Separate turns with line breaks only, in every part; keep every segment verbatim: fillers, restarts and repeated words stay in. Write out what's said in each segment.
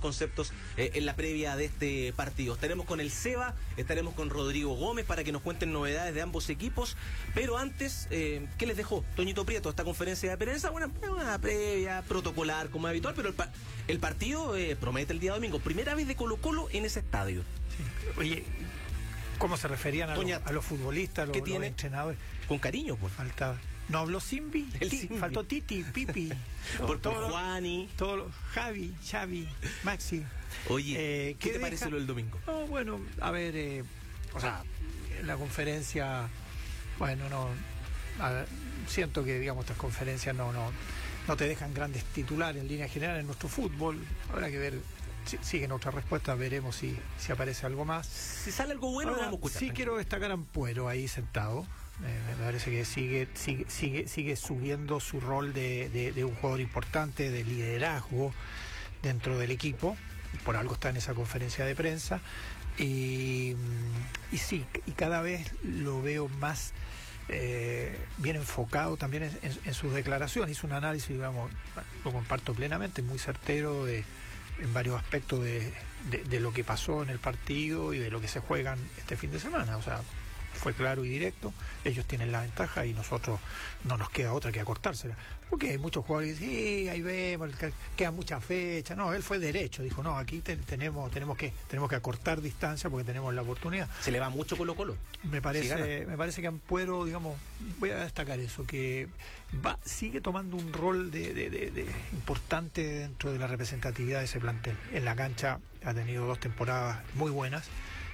conceptos eh, en la previa de este partido. Estaremos con el Seba, estaremos con Rodrigo Gómez para que nos cuenten novedades de ambos equipos, pero antes, eh, ¿qué les dejó Toñito Prieto esta conferencia de prensa? Una, una previa protocolar como es habitual, pero el, pa el partido eh, promete el día domingo, primera vez de Colo Colo en ese estadio.
Sí. Oye, ¿cómo se referían a, Toña, los, a los futbolistas, a los, los entrenadores?
Con cariño, pues.
Faltaba. ¿No habló Simbi?
El Simbi.
Faltó Titi, Pipi.
Por todo Juani.
Todo, Javi, Xavi, Maxi.
Oye, eh, ¿qué, ¿qué te deja? parece lo del domingo?
No, bueno, a ver, eh, o sea, en la conferencia, bueno, no, a ver, siento que, digamos, estas conferencias no, no, no te dejan grandes titulares en línea general en nuestro fútbol. Habrá que ver. Si, siguen otras respuestas, veremos si, si aparece algo más.
Si sale algo bueno,
ahora,
vamos a escuchar.
Sí, quiero destacar a Ampuero ahí sentado. Eh, me parece que sigue sigue sigue, sigue subiendo su rol de, de, de un jugador importante, de liderazgo dentro del equipo. Por algo está en esa conferencia de prensa. Y, y sí, y cada vez lo veo más eh, bien enfocado también en, en, en sus declaraciones. Hizo un análisis, digamos, lo comparto plenamente, muy certero de en varios aspectos de, de, de lo que pasó en el partido y de lo que se juegan este fin de semana. O sea, fue claro y directo. Ellos tienen la ventaja y nosotros no nos queda otra que acortársela, porque hay muchos jugadores que dicen, sí, ahí vemos, quedan muchas fechas. No, él fue derecho, dijo, no, aquí te, tenemos tenemos que tenemos que acortar distancia porque tenemos la oportunidad.
Se le va mucho Colo Colo.
Me parece, me parece que Ampuero, digamos, voy a destacar eso, que va, sigue tomando un rol de, de, de, de importante dentro de la representatividad de ese plantel. En la cancha ha tenido dos temporadas muy buenas.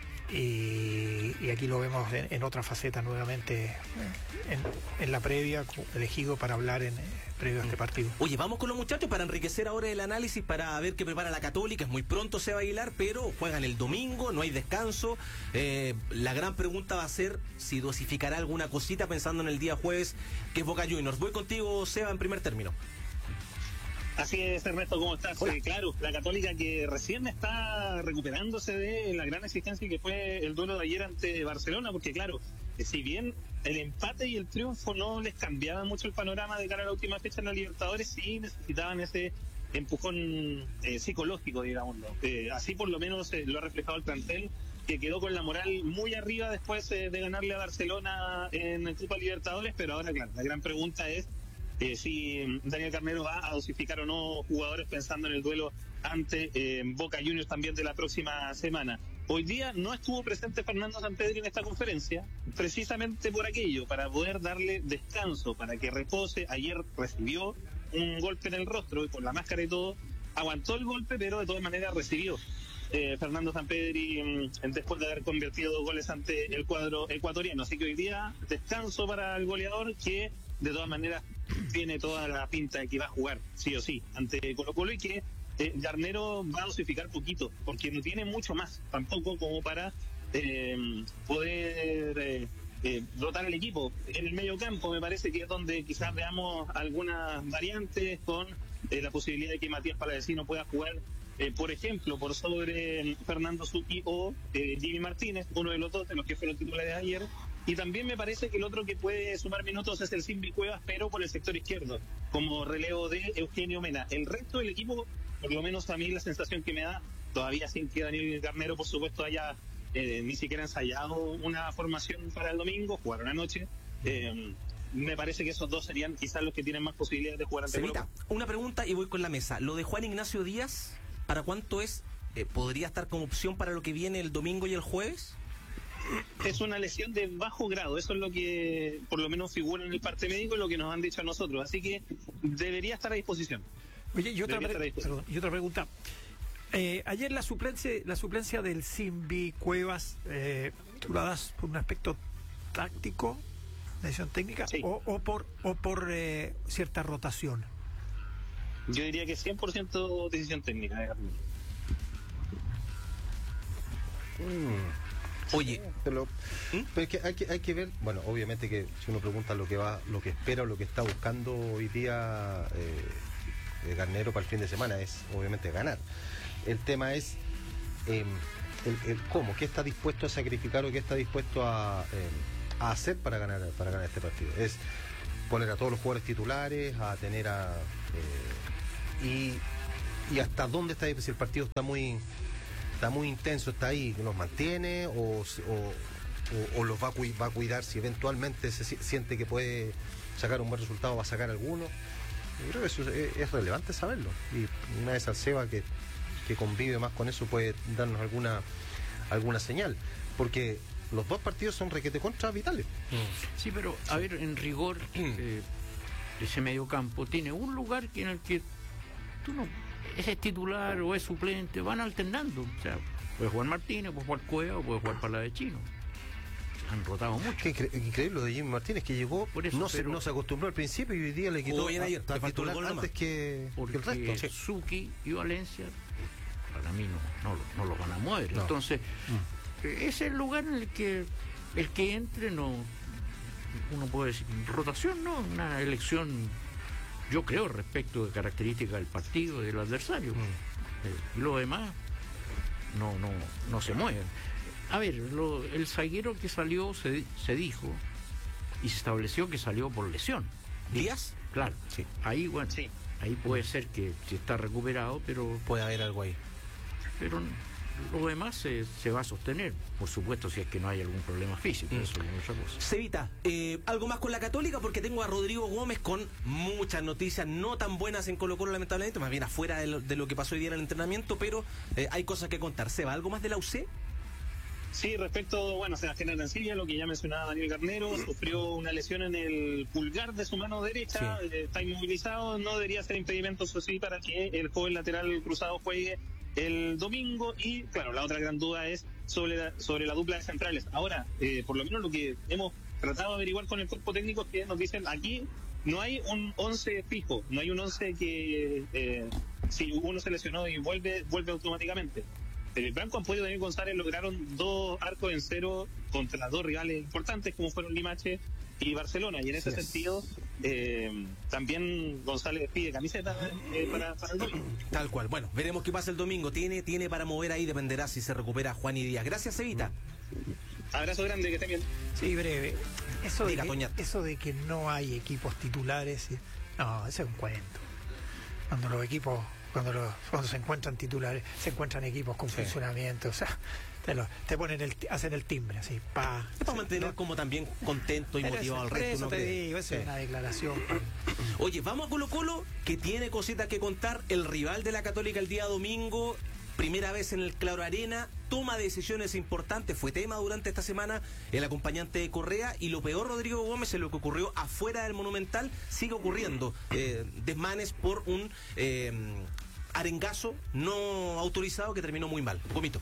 Y, y aquí lo vemos en, en otra faceta nuevamente en, en la previa, elegido para hablar en eh, previo a este partido.
Oye, vamos con los muchachos para enriquecer ahora el análisis, para ver qué prepara la Católica. Es muy pronto, Seba Aguilar, pero juegan el domingo, no hay descanso. Eh, la gran pregunta va a ser si dosificará alguna cosita pensando en el día jueves, que es Boca Juniors. Voy contigo, Seba, en primer término.
Así es, Ernesto, ¿cómo estás? Eh, claro, la Católica que recién está recuperándose de la gran existencia que fue el duelo de ayer ante Barcelona, porque claro, eh, si bien el empate y el triunfo no les cambiaba mucho el panorama de cara a la última fecha en la Libertadores, sí necesitaban ese empujón eh, psicológico, digamos. Eh, así por lo menos eh, lo ha reflejado el plantel, que quedó con la moral muy arriba después eh, de ganarle a Barcelona en el Copa Libertadores, pero ahora, claro, la gran pregunta es Eh, si Daniel Carnero va a dosificar o no jugadores pensando en el duelo ante eh, Boca Juniors también de la próxima semana. Hoy día no estuvo presente Fernando Sampedri en esta conferencia, precisamente por aquello, para poder darle descanso, para que repose. Ayer recibió un golpe en el rostro y con la máscara y todo, aguantó el golpe, pero de todas maneras recibió eh, Fernando Sampedri mm, después de haber convertido dos goles ante el cuadro ecuatoriano. Así que hoy día descanso para el goleador, que de todas maneras tiene toda la pinta de que va a jugar sí o sí ante Colo Colo, y que eh, Garnero va a dosificar poquito porque no tiene mucho más tampoco como para eh, poder eh, eh, rotar el equipo. En el medio campo me parece que es donde quizás veamos algunas variantes, con eh, la posibilidad de que Matías Palavecino pueda jugar eh, por ejemplo por sobre eh, Fernando Zucchi o eh, Jimmy Martínez, uno de los dos de los que fueron titulares de ayer. Y también me parece que el otro que puede sumar minutos es el Simbi Cuevas, pero por el sector izquierdo, como relevo de Eugenio Mena. El resto del equipo, por lo menos a mí la sensación que me da, todavía sin que Daniel Carnero, por supuesto, haya eh, ni siquiera ensayado una formación para el domingo, jugaron anoche. Eh, me parece que esos dos serían quizás los que tienen más posibilidades de jugar ante Colo Colo.
Una pregunta y voy con la mesa. Lo de Juan Ignacio Díaz, ¿para cuánto es? Eh, ¿Podría estar como opción para lo que viene el domingo y el jueves?
Es una lesión de bajo grado, eso es lo que por lo menos figura en el parte médico y lo que nos han dicho a nosotros, así que debería estar a disposición.
Oye, y otra, pre perdón, y otra pregunta. Eh, ayer la suplencia, la suplencia del Simbi Cuevas, eh, ¿tú la das por un aspecto táctico, decisión técnica,
sí,
o, o por, o por eh, cierta rotación?
Yo diría que cien por ciento decisión técnica. Eh.
Mm. Oye,
pero, ¿Mm? pero es que hay que hay que ver, bueno, obviamente que si uno pregunta lo que va, lo que espera o lo que está buscando hoy día eh, Garnero para el fin de semana es obviamente ganar. El tema es eh, el, el cómo, qué está dispuesto a sacrificar o qué está dispuesto a, eh, a hacer para ganar para ganar este partido. Es poner a todos los jugadores titulares, a tener a eh, y y hasta dónde está ahí, si el partido está muy está muy intenso, está ahí, los mantiene o, o, o, o los va a, cu va a cuidar si eventualmente se siente que puede sacar un buen resultado, va a sacar alguno. Yo creo que eso es, es relevante saberlo, y una vez al Seba que, que convive más con eso puede darnos alguna alguna señal, porque los dos partidos son requete contra vitales.
Sí, pero a ver, en rigor eh, ese mediocampo tiene un lugar en el que tú no, ese es titular o es suplente, van alternando. O sea, puede jugar Martínez, puede jugar Cueva o puede jugar Parla de Chino. Han rotado mucho.
Qué incre increíble lo de Jimmy Martínez, que llegó,
por eso,
no, se, no se acostumbró al principio y hoy día le quitó
bien ayer,
a, a titular antes que,
porque
que el resto.
Suki y Valencia para mí no, no, no lo van a mover.
No.
Entonces, mm. ese es el lugar en el que el que entre no, uno puede decir, rotación no, una elección, yo creo, respecto de características del partido, del adversario. Mm. Eh, y lo demás no, no, no se mueven. A ver, lo, el zaguero que salió se, se dijo y se estableció que salió por lesión.
¿Díaz?
Claro,
sí.
Ahí, bueno,
sí.
Ahí puede ser que si está recuperado, pero
puede haber algo ahí.
Pero lo demás se, se va a sostener, por supuesto, si es que no hay algún problema físico. Mm. Eso es otra cosa.
Cevita, eh, algo más con la Católica, porque tengo a Rodrigo Gómez con muchas noticias no tan buenas en Colo Colo, lamentablemente, más bien afuera de lo, de lo que pasó hoy día en el entrenamiento, pero eh, hay cosas que contar. Seba, ¿algo más de la U C?
Sí, respecto, bueno, Sebastián Arancibia, lo que ya mencionaba Daniel Garnero, sufrió una lesión en el pulgar de su mano derecha, sí. eh, está inmovilizado, no debería ser impedimento, eso sí, para que el joven lateral cruzado juegue el domingo. Y claro, la otra gran duda es sobre la, sobre la dupla de centrales. Ahora, eh, por lo menos lo que hemos tratado de averiguar con el cuerpo técnico es que nos dicen aquí no hay un once fijo, no hay un once que eh, si uno se lesionó y vuelve, vuelve automáticamente. El Branco Ampuero y Daniel González lograron dos arcos en cero contra dos rivales importantes como fueron Limache y Barcelona, y en ese yes. sentido eh, también González pide camiseta eh, para, para el domingo.
Tal cual. Bueno, veremos qué pasa el domingo. Tiene, tiene para mover ahí, dependerá si se recupera Juan y Díaz. Gracias, Cevita.
Abrazo grande, que estén bien.
Sí, breve. Eso,
Diga,
de que, eso de que no hay equipos titulares, no, eso es un cuento. Cuando los equipos Cuando, los, cuando se encuentran titulares, se encuentran equipos con sí. funcionamiento, o sea, te, lo, te ponen el, hacen el timbre así, pa.
Es para mantener ¿no? como también contento y
pero
motivado
eso,
al resto.
Eso
¿no
te
cree?
digo, eso
sí.
es una declaración.
Oye, vamos a Colo Colo, que tiene cositas que contar. El rival de la Católica el día domingo, primera vez en el Claro Arena, toma decisiones importantes, fue tema durante esta semana el acompañante de Correa, y lo peor, Rodrigo Gómez, en lo que ocurrió afuera del Monumental, sigue ocurriendo. Eh, desmanes por un eh, arengazo no autorizado que terminó muy mal. Gomito.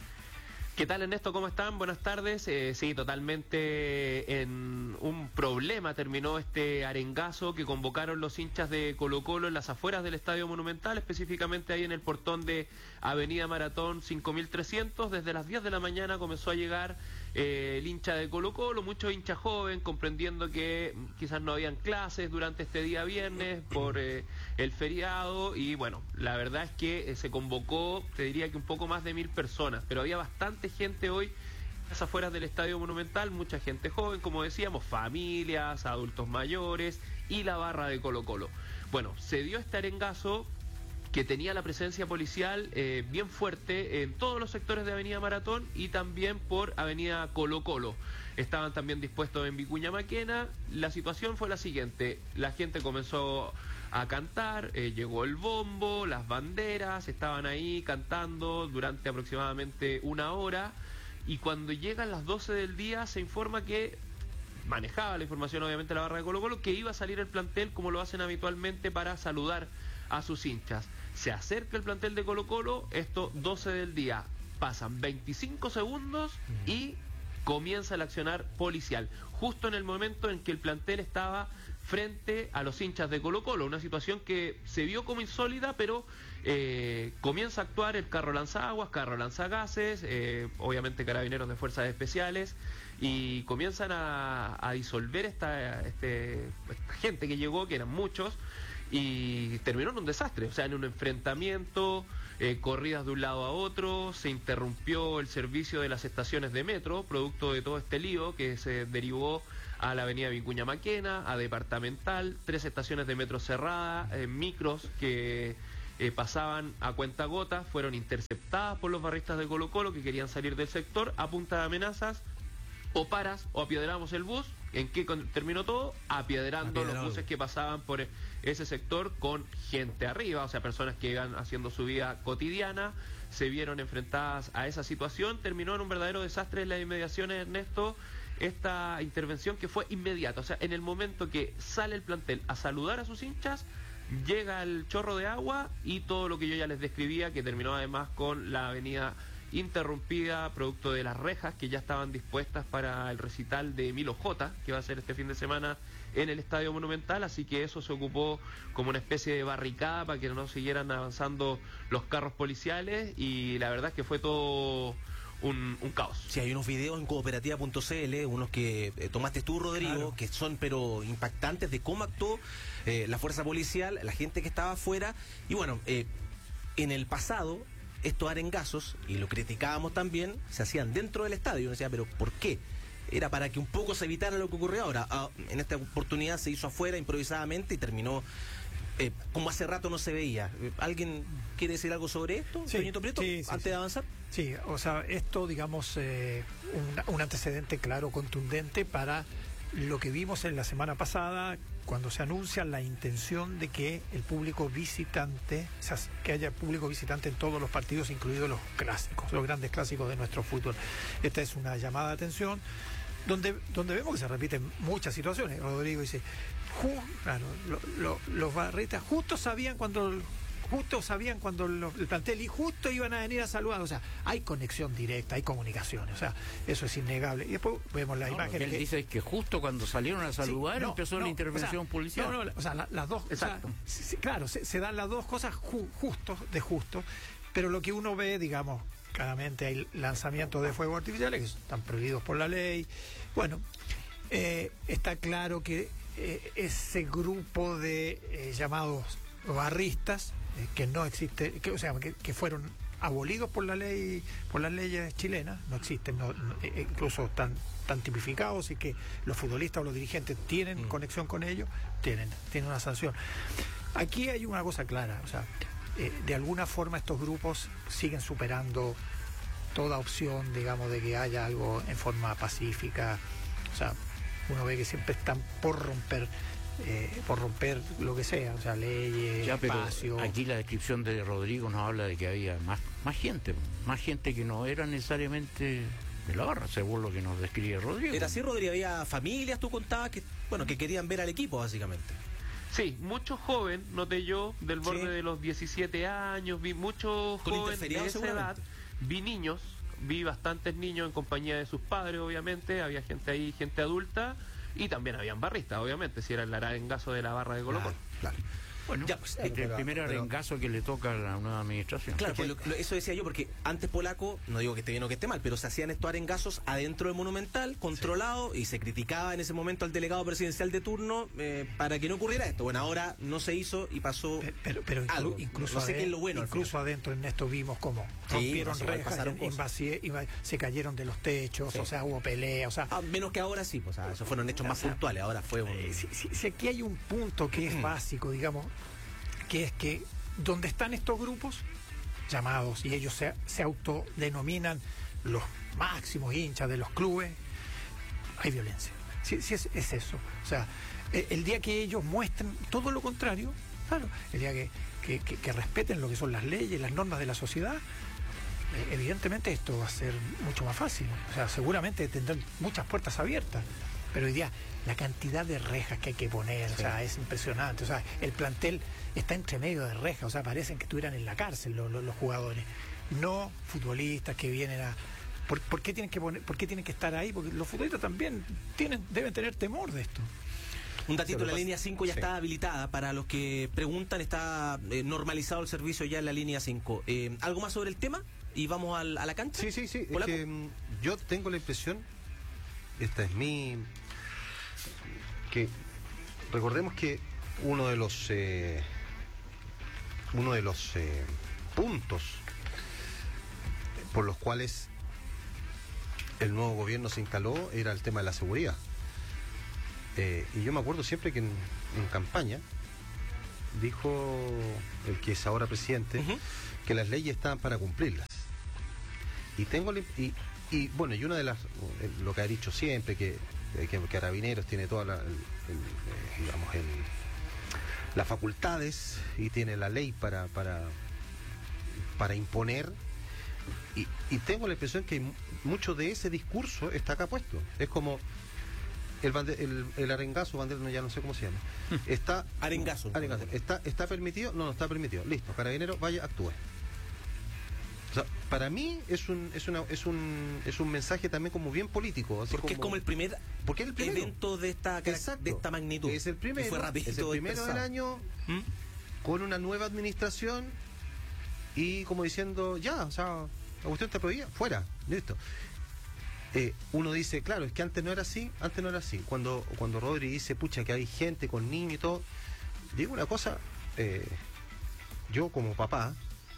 ¿Qué tal, Ernesto? ¿Cómo están? Buenas tardes. Eh, sí, totalmente en un problema terminó este arengazo que convocaron los hinchas de Colo Colo en las afueras del Estadio Monumental, específicamente ahí en el portón de Avenida Maratón cinco mil trescientos. Desde las diez de la mañana comenzó a llegar eh, el hincha de Colo Colo, muchos hinchas joven, comprendiendo que quizás no habían clases durante este día viernes por eh, el feriado, y bueno, la verdad es que eh, se convocó, te diría que un poco más de mil personas, pero había bastante gente hoy en las afueras del Estadio Monumental, mucha gente joven, como decíamos, familias, adultos mayores y la barra de Colo Colo. Bueno, se dio este arengazo que tenía la presencia policial eh, bien fuerte en todos los sectores de Avenida Maratón y también por Avenida Colo Colo. Estaban también dispuestos en Vicuña Maquena. La situación fue la siguiente: la gente comenzó a cantar, eh, llegó el bombo, las banderas, estaban ahí cantando durante aproximadamente una hora, y cuando llegan las doce del día se informa que, manejaba la información obviamente la barra de Colo Colo, que iba a salir el plantel como lo hacen habitualmente para saludar a sus hinchas. Se acerca el plantel de Colo Colo, esto doce del día, pasan veinticinco segundos y comienza el accionar policial, justo en el momento en que el plantel estaba frente a los hinchas de Colo Colo, una situación que se vio como insólita, pero eh, comienza a actuar el carro lanzaguas, carro lanzagases, eh, obviamente carabineros de fuerzas especiales, y comienzan a, a disolver esta, este, esta gente que llegó, que eran muchos, y terminó en un desastre, o sea, en un enfrentamiento, eh, corridas de un lado a otro, se interrumpió el servicio de las estaciones de metro, producto de todo este lío que se derivó a la avenida Vicuña Maquena, a Departamental, tres estaciones de metro cerradas, eh, micros que eh, pasaban a cuentagotas, fueron interceptadas por los barristas de Colo-Colo que querían salir del sector a punta de amenazas. O paras o apiedraramos el bus. ¿En qué con- terminó todo? Apiedrando los buses que pasaban por e- ese sector con gente arriba, o sea, personas que iban haciendo su vida cotidiana, se vieron enfrentadas a esa situación. Terminó en un verdadero desastre en las inmediaciones, Ernesto, esta intervención que fue inmediata. O sea, en el momento que sale el plantel a saludar a sus hinchas, llega el chorro de agua y todo lo que yo ya les describía, que terminó además con la avenida interrumpida producto de las rejas que ya estaban dispuestas para el recital de Milo J, que va a ser este fin de semana en el Estadio Monumental, así que eso se ocupó como una especie de barricada para que no siguieran avanzando los carros policiales, y la verdad es que fue todo un, un caos.
Sí, hay unos videos en cooperativa punto c l, unos que eh, tomaste tú, Rodrigo,
Claro.
que son pero impactantes de cómo actuó eh, la fuerza policial, la gente que estaba afuera. Y bueno, eh, en el pasado estos arengazos, y lo criticábamos también, se hacían dentro del estadio. Uno decía, pero ¿por qué? Era para que un poco se evitara lo que ocurrió ahora. Ah, en esta oportunidad se hizo afuera improvisadamente y terminó eh, como hace rato no se veía. Eh, ¿Alguien quiere decir algo sobre esto,
Sí,
Toñito Prieto,
sí, sí,
antes
sí.
de avanzar?
Sí, o sea, esto, digamos, eh, un, un antecedente claro, contundente para lo que vimos en la semana pasada, cuando se anuncia la intención de que el público visitante, o sea, que haya público visitante en todos los partidos, incluidos los clásicos, los grandes clásicos de nuestro fútbol. Esta es una llamada de atención donde, donde vemos que se repiten muchas situaciones. Rodrigo dice, ju- claro, lo- lo- los barretas justo sabían cuando... Justo sabían cuando lo- el plantel y justo iban a venir a saludar. O sea, hay conexión directa, hay comunicación. O sea, eso es innegable. Y después vemos la
No,
imagen.
lo que él
que-
dice es que justo cuando salieron a saludar
Sí, no,
empezó
no,
la intervención
o sea,
policial.
No, no, o sea, la- las dos.
Exacto.
O sea, sí, claro, se, se dan las dos cosas ju- justos, de justo, pero lo que uno ve, digamos, claramente hay lanzamientos de fuegos artificiales que están prohibidos por la ley. Bueno, eh, está claro que eh, ese grupo de eh, llamados barristas, eh, que no existe, que, o sea, que, que fueron abolidos por la ley, por las leyes chilenas, no existen, no- no, eh, incluso están, están tipificados, y que los futbolistas o los dirigentes tienen
Mm.
conexión con ellos, tienen, tienen una sanción. Aquí hay una cosa clara, o sea, eh, de alguna forma estos grupos siguen superando toda opción, digamos, de que haya algo en forma pacífica. O sea, uno ve que siempre están por romper, eh, por romper lo que sea, o sea, leyes,
Ya, pero
espacio.
aquí la descripción de Rodrigo nos habla de que había más, más gente, más gente que no era necesariamente de la barra, según lo que nos describe Rodrigo.
Era así, Rodrigo, había familias, tú contabas, que bueno, que querían ver al equipo, básicamente.
Sí, mucho joven, noté yo, del borde
Sí.
de los diecisiete años, vi muchos
Con
jóvenes de
interferiados,
esa edad,
seguramente.
vi niños, vi bastantes niños en compañía de sus padres, obviamente, había gente ahí, gente adulta, y también habían barristas, obviamente, si era el arengazo de la barra de Colo-Colo.
Claro, claro.
Bueno,
Ya, pues,
este es el
pero-
primer
pero-
arengazo que le toca a la nueva administración.
Claro, pues lo- lo- eso decía yo, porque antes Polaco, no digo que esté bien o que esté mal, pero se hacían estos arengazos adentro del Monumental, controlado, y se criticaba en ese momento al delegado presidencial de turno eh, para que no ocurriera esto. Bueno, ahora no se hizo y pasó
Pe- Pero, pero inclu-
algo.
incluso,
no sé qué es
ade-
lo bueno. al
incluso
final.
adentro, Ernesto, vimos cómo
Sí,
rompieron
pues, igual
rejas,
pasaron
en-
cosas.
invasi- iba- se cayeron de los techos,
Sí.
o sea, hubo pelea, o sea,
Ah, menos que ahora sí, pues, ah, esos fueron hechos más
O sea,
puntuales, ahora fue un...
Eh, si, si- si aquí hay un punto que es básico, digamos, que es que donde están estos grupos llamados, y ellos se, se autodenominan los máximos hinchas de los clubes, hay violencia. Si, si es, es eso. O sea, el, el día que ellos muestren todo lo contrario, claro, el día que, que- que- que respeten lo que son las leyes, las normas de la sociedad, eh, evidentemente esto va a ser mucho más fácil. O sea, seguramente tendrán muchas puertas abiertas. Pero hoy día la cantidad de rejas que hay que poner, o sea, es impresionante. O sea, el plantel está entre medio de rejas, o sea, parecen que estuvieran en la cárcel los, los- los jugadores. No futbolistas que vienen a... ¿Por, por qué tienen que poner, por qué tienen que estar ahí? Porque los futbolistas también tienen, deben tener temor de esto.
Un datito,
Lo que
la
pasa-
línea cinco ya
sí.
está habilitada. Para los que preguntan, está eh, normalizado el servicio ya en la línea cinco. Eh, ¿Algo más sobre el tema? Y vamos al- a la cancha.
Sí, sí, sí. Es
Polaco.
que, mm, yo tengo la impresión, esta es mi... que recordemos que uno de los eh, uno de los eh, puntos por los cuales el nuevo gobierno se instaló era el tema de la seguridad. Eh, y yo me acuerdo siempre que en, en campaña dijo el que es ahora presidente,
Ujú.
que las leyes estaban para cumplirlas. Y tengo la imp- y, y bueno, y una de las, eh, lo que ha dicho siempre, que, que Carabineros tiene toda la, el, el, eh, digamos, el, las facultades y tiene la ley para, para, para imponer. Y, y tengo la impresión que mu- mucho de ese discurso está acá puesto. Es como el, bande- el, el arengazo, bandera, no, ya no sé cómo se llama. Está,
Arengazo.
arengazo. ¿Está, ¿Está permitido? No, no está permitido. Listo, Carabinero, vaya, actúe. O sea, para mí es un, es una, es un, es un mensaje también como bien político. Así
Porque es como el primer
porque es el primero.
evento de esta,
Exacto.
de esta magnitud.
Es el primero,
Y fue rapidito
es el primero del
dispersado.
año
¿Mm?
con una nueva administración y como diciendo, ya, o sea, la cuestión está prohibida, fuera, listo. Eh, uno dice, claro, es que antes no era así, antes no era así. Cuando, cuando Rodri dice, pucha, que hay gente con niños y todo, digo una cosa, eh, yo como papá,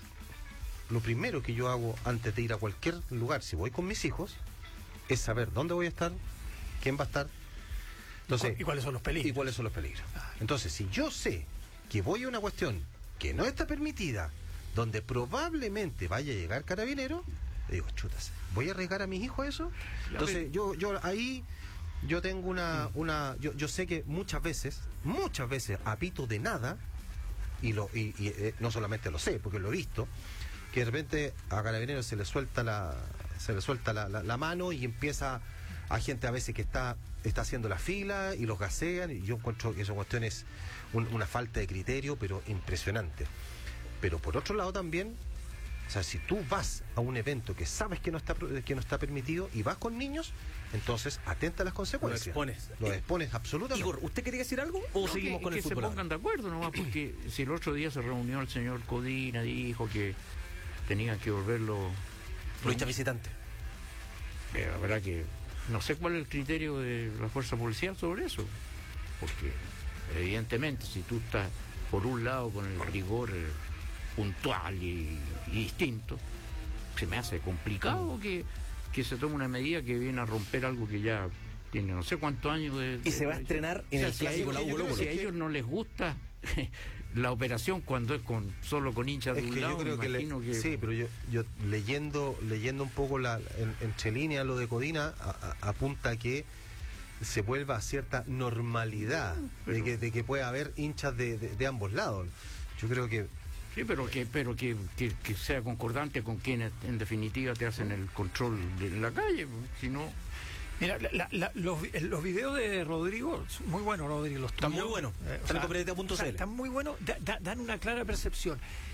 lo primero que yo hago antes de ir a cualquier lugar, si voy con mis hijos, es saber dónde voy a estar, quién va a estar. Entonces,
¿Y cuáles son los peligros?
y cuáles son los peligros. Entonces, si yo sé que voy a una cuestión que no está permitida, donde probablemente vaya a llegar carabinero, le digo, chutas, ¿voy a arriesgar a mis hijos a eso? Entonces, yo, yo ahí, yo tengo una, una, yo, yo sé que muchas veces, muchas veces apito de nada, y lo, y, y, eh, no solamente lo sé, porque lo he visto, que de repente a carabineros se le suelta la, se le suelta la, la, la mano y empieza a gente a veces que está, está haciendo la fila y los gasean, y yo encuentro que esa cuestión es un- una falta de criterio, pero impresionante. Pero por otro lado también, o sea, si tú vas a un evento que sabes que no está pro- que no está permitido y vas con niños, entonces atenta a las consecuencias.
Lo expones.
Lo
Eh,
expones absolutamente.
Igor, ¿usted quería decir algo o
No,
seguimos
que,
con
que
el
se
fútbol? ahora?
pongan de acuerdo nomás, porque si el otro día se reunió el señor Codina, dijo que tenían que volverlo.
Los hinchas visitantes.
Eh, la verdad que no sé cuál es el criterio de la fuerza policial sobre eso, porque evidentemente si tú estás por un lado con el rigor eh, puntual y, y distinto, se me hace complicado que, que se tome una medida que viene a romper algo que ya tiene no sé cuántos años de...
Y se va a estrenar en el
si a
clásico
ellos-
la U Colo Colo.
si a ellos no les gusta la operación cuando es con solo con hinchas de
Es
un
que
lado,
yo creo
me
que, le-
imagino que...
sí, pero yo, yo leyendo leyendo un poco la en- entre líneas lo de Codina a- a- apunta a que se vuelva a cierta normalidad de que de que pueda haber hinchas de, de- de ambos lados. Yo creo que
Sí, pero que pero que, que, que sea concordante con quienes en definitiva te hacen el control de la calle, si no...
Mira, la- la- la- los, vi- los videos de Rodrigo, son muy buenos, Rodrigo. Los
Están
tuyos.
muy buenos.
Eh, o
Están en
sea,
cooperativa punto
o sea,
c l.
están muy buenos, da- da- dan una clara percepción.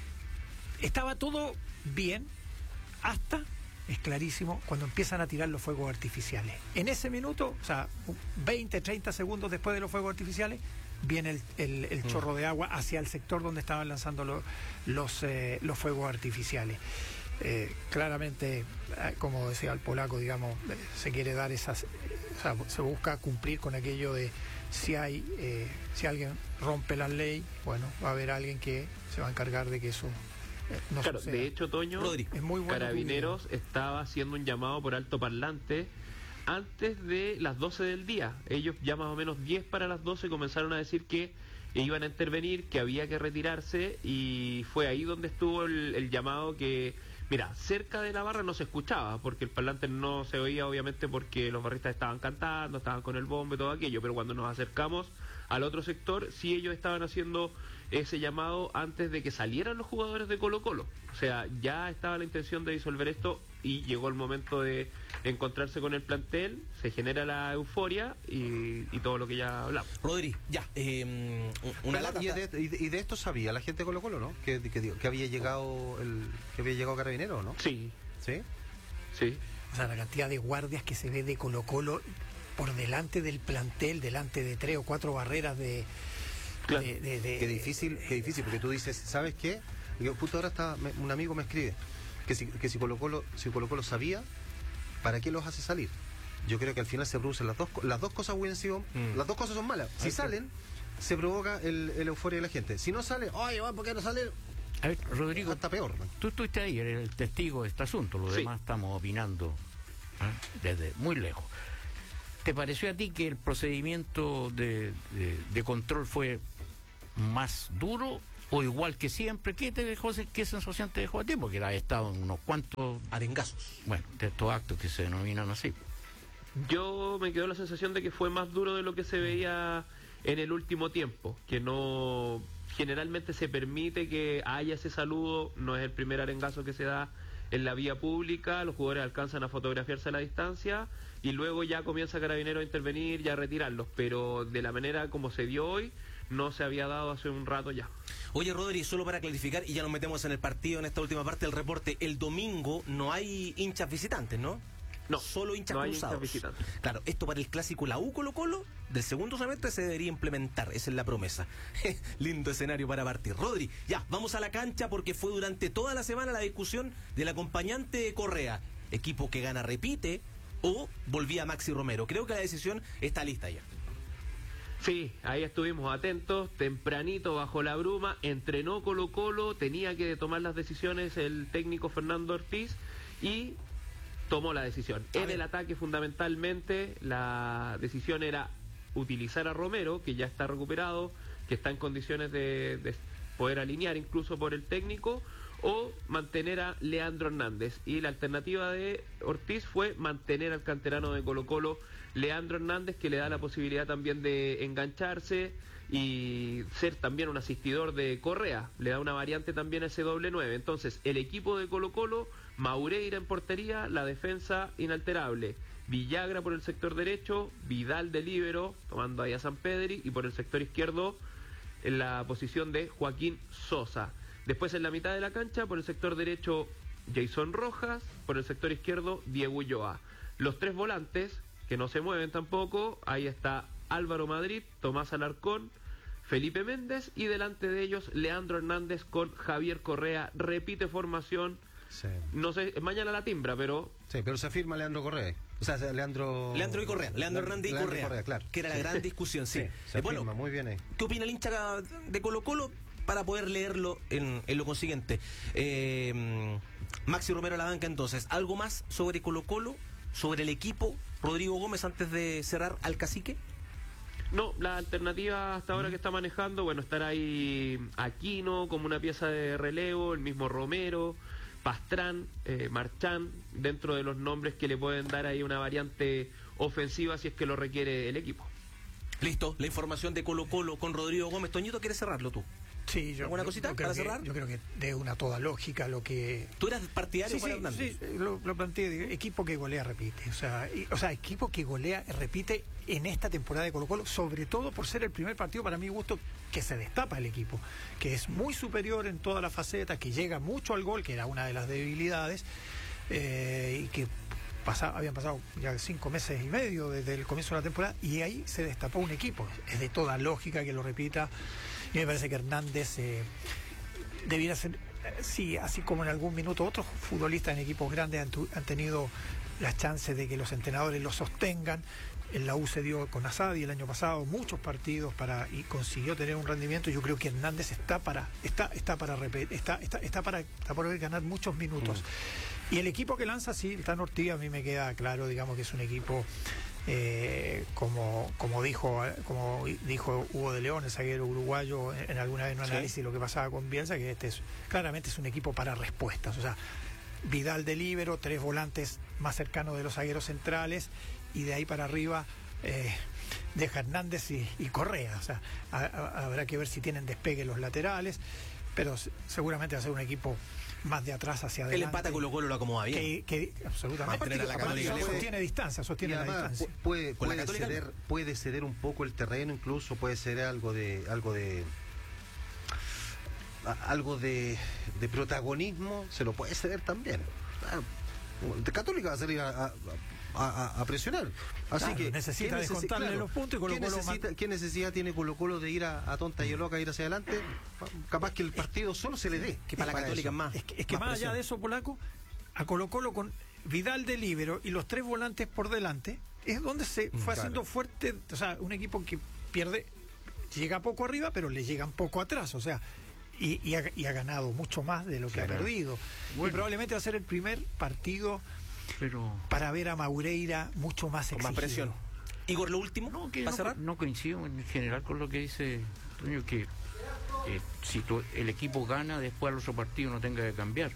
Estaba todo bien hasta, es clarísimo, cuando empiezan a tirar los fuegos artificiales. En ese minuto, o sea, veinte, treinta segundos después de los fuegos artificiales, viene el, el- el chorro de agua hacia el sector donde estaban lanzando lo- los, eh, los fuegos artificiales. Eh, claramente, eh, como decía el polaco, digamos, eh, se quiere dar esas, eh, o sea, se busca cumplir con aquello de si hay, eh, si alguien rompe la ley, bueno, va a haber alguien que se va a encargar de que eso eh, no
Claro,
suceda.
de hecho, Toño,
Rodri.
Es muy bueno
Carabineros estaba haciendo un llamado por alto parlante antes de las doce del día. Ellos ya más o menos diez para las doce comenzaron a decir que iban a intervenir, que había que retirarse, y fue ahí donde estuvo el, el llamado que... Mira, cerca de la barra no se escuchaba, porque el parlante no se oía, obviamente, porque los barristas estaban cantando, estaban con el bombo y todo aquello, pero cuando nos acercamos al otro sector, sí ellos estaban haciendo ese llamado antes de que salieran los jugadores de Colo Colo. O sea, ya estaba la intención de disolver esto y llegó el momento de encontrarse con el plantel, se genera la euforia y, y todo lo que ya hablamos.
Rodri, ya. eh, una lata.
y de, y de- y de esto sabía la gente de Colo Colo, ¿no? Que, que, digo, que había llegado el que había llegado Carabinero, ¿no?
Sí,
Sí.
sí.
O sea, la cantidad de guardias que se ve de Colo Colo por delante del plantel, delante de tres o cuatro barreras de...
Claro.
de- de- de-
Qué difícil, qué difícil, porque tú dices, ¿sabes qué? Digo, justo ahora está, me- un amigo me escribe que si, que si Colo Colo, si Colo Colo sabía, ¿para qué los hace salir? Yo creo que al final se producen las dos, co- las dos cosas hubieran sido,
Mm.
las dos cosas son malas. Si salen, se provoca el, el euforia de la gente. Si no sale, oye, ¿por qué no sale?
A ver, Rodrigo,
Hasta peor. ¿no?
tú estuviste ahí, eres el testigo de este asunto, los
Sí.
demás estamos opinando ¿ah? desde muy lejos. ¿Te pareció a ti que el procedimiento de, de- de control fue más duro o igual que siempre? ¿Qué te dejó, qué sensación te dejó a ti? Porque has estado en unos cuantos
arengazos,
bueno, de estos actos que se denominan así.
Yo me quedó la sensación de que fue más duro de lo que se veía en el último tiempo, que no generalmente se permite que haya ese saludo, no es el primer arengazo que se da en la vía pública, los jugadores alcanzan a fotografiarse a la distancia y luego ya comienza Carabineros a intervenir y a retirarlos, pero de la manera como se dio hoy no se había dado hace un rato ya.
Oye, Rodri, solo para clarificar, y ya nos metemos en el partido, en esta última parte del reporte, el domingo no hay hinchas visitantes, ¿no?
No,
solo hinchas
no hay
cruzados.
hinchas visitantes.
Claro, esto para el clásico la U Colo Colo del segundo semestre se debería implementar, esa es la promesa. Lindo escenario para partir. Rodri, ya, vamos a la cancha porque fue durante toda la semana la discusión del acompañante de Correa. Equipo que gana repite o volvía Maxi Romero. Creo que la decisión está lista ya.
Sí, ahí estuvimos atentos, tempranito bajo la bruma, entrenó Colo Colo, tenía que tomar las decisiones el técnico Fernando Ortiz y tomó la decisión. En el ataque fundamentalmente la decisión era utilizar a Romero, que ya está recuperado, que está en condiciones de, de poder alinear incluso por el técnico, o mantener a Leandro Hernández. Y la alternativa de Ortiz fue mantener al canterano de Colo Colo, Leandro Hernández, que le da la posibilidad también de engancharse y ser también un asistidor de Correa, le da una variante también a ese doble nueve. Entonces el equipo de Colo Colo, Maureira en portería, la defensa inalterable, Villagra por el sector derecho, Vidal de líbero, tomando ahí a San Pedri, y por el sector izquierdo en la posición de Joaquín Sosa. Después en la mitad de la cancha, por el sector derecho, Jason Rojas, por el sector izquierdo, Diego Ulloa. Los tres volantes, que no se mueven tampoco, ahí está Álvaro Madrid, Tomás Alarcón, Felipe Méndez, y delante de ellos Leandro Hernández con Javier Correa. Repite formación,
sí.
No sé, mañana la timbra, pero...
Sí, pero se firma Leandro Correa. O sea, Leandro...
Leandro y Correa, Leandro Hernández y
Leandro
Correa,
Correa, claro.
que era la
Sí.
gran discusión, sí.
Sí, se
Eh, bueno,
firma muy bien ahí.
¿Qué opina el hincha de Colo Colo? Para poder leerlo en, en lo consiguiente. Eh, Maxi Romero a la banca entonces. ¿Algo más sobre Colo Colo? ¿Sobre el equipo? Rodrigo Gómez, antes de cerrar al cacique.
No, la alternativa hasta ahora que está manejando, bueno, estar ahí Aquino como una pieza de relevo, el mismo Romero, Pastrán, eh, Marchán, dentro de los nombres que le pueden dar ahí una variante ofensiva si es que lo requiere el equipo.
Listo, la información de Colo Colo con Rodrigo Gómez. Toñito, ¿quieres cerrarlo tú?
Sí, yo,
¿Alguna cosita
yo creo
para
que-
cerrar?
Yo creo que de una toda lógica lo que...
¿Tú eras partidario
Sí,
Juan
sí,
Hernández?
sí, lo, lo planteé, digo, equipo que golea repite, o sea, y- o sea, equipo que golea repite en esta temporada de Colo Colo, sobre todo por ser el primer partido para mi gusto que se destapa el equipo, que es muy superior en todas las facetas, que llega mucho al gol, que era una de las debilidades, eh, y que pasa, habían pasado ya cinco meses y medio desde el comienzo de la temporada, y ahí se destapó un equipo, es de toda lógica que lo repita, y me parece que Hernández eh, debiera ser, eh, sí, así como en algún minuto otros futbolistas en equipos grandes han, tu- han tenido las chances de que los entrenadores lo sostengan. En la U se dio con Asadi el año pasado muchos partidos para y consiguió tener un rendimiento. Yo creo que Hernández está para está está para repe- está está está para está por ver ganar muchos minutos. Y el equipo que lanza, sí, el Tan Ortiz, a mí me queda claro, digamos que es un equipo eh, como como dijo como dijo Hugo de León, el zaguero uruguayo, en, en alguna vez en un
Sí.
análisis de lo que pasaba con Bielsa, que este es claramente es un equipo para respuestas. O sea, Vidal de líbero, tres volantes más cercanos de los zagueros centrales, y de ahí para arriba eh, deja Hernández y, y Correa. O sea, a- a- habrá que ver si tienen despegue los laterales, pero se- seguramente va a ser un equipo más de atrás hacia
El
adelante.
empate a Colo Colo lo acomoda bien.
que, que absolutamente
Mantener a la
Aparte,
Católica lejos.
sostiene distancia,
Y
sostiene la
además
distancia.
pu- puede,
Con la
puede,
Católica
ceder, puede ceder un poco el terreno, incluso puede ser algo de algo de a- algo de, de protagonismo, se lo puede ceder también. Ah, de Católica va a salir a, a- a- a presionar. Así
Claro,
que
necesita
¿qué necesi-
descontarle los puntos y Colo
¿qué,
Colo
necesita-
man-
qué necesidad tiene Colo Colo de ir a, a tonta y loca, ir hacia adelante? Capaz que el partido solo se le dé.
Que para la Católica
eso.
más.
Es que, es que más,
presión.
allá de eso, Polaco, a Colo Colo con Vidal de líbero y los tres volantes por delante, es donde se fue
claro.
haciendo fuerte, o sea, un equipo que pierde, llega poco arriba, pero le llegan poco atrás, o sea, y, y, ha, y ha ganado mucho más de lo que ha
Claro.
perdido.
Bueno.
Y probablemente va a ser el primer partido
Pero
para ver a Maureira mucho más
Con
exigido.
más presión. Igor, lo último,
no, que
¿para
no,
cerrar?
no coincido en general con lo que dice Toño, que eh, si tu, el equipo gana, después al otro partido no tenga que cambiar.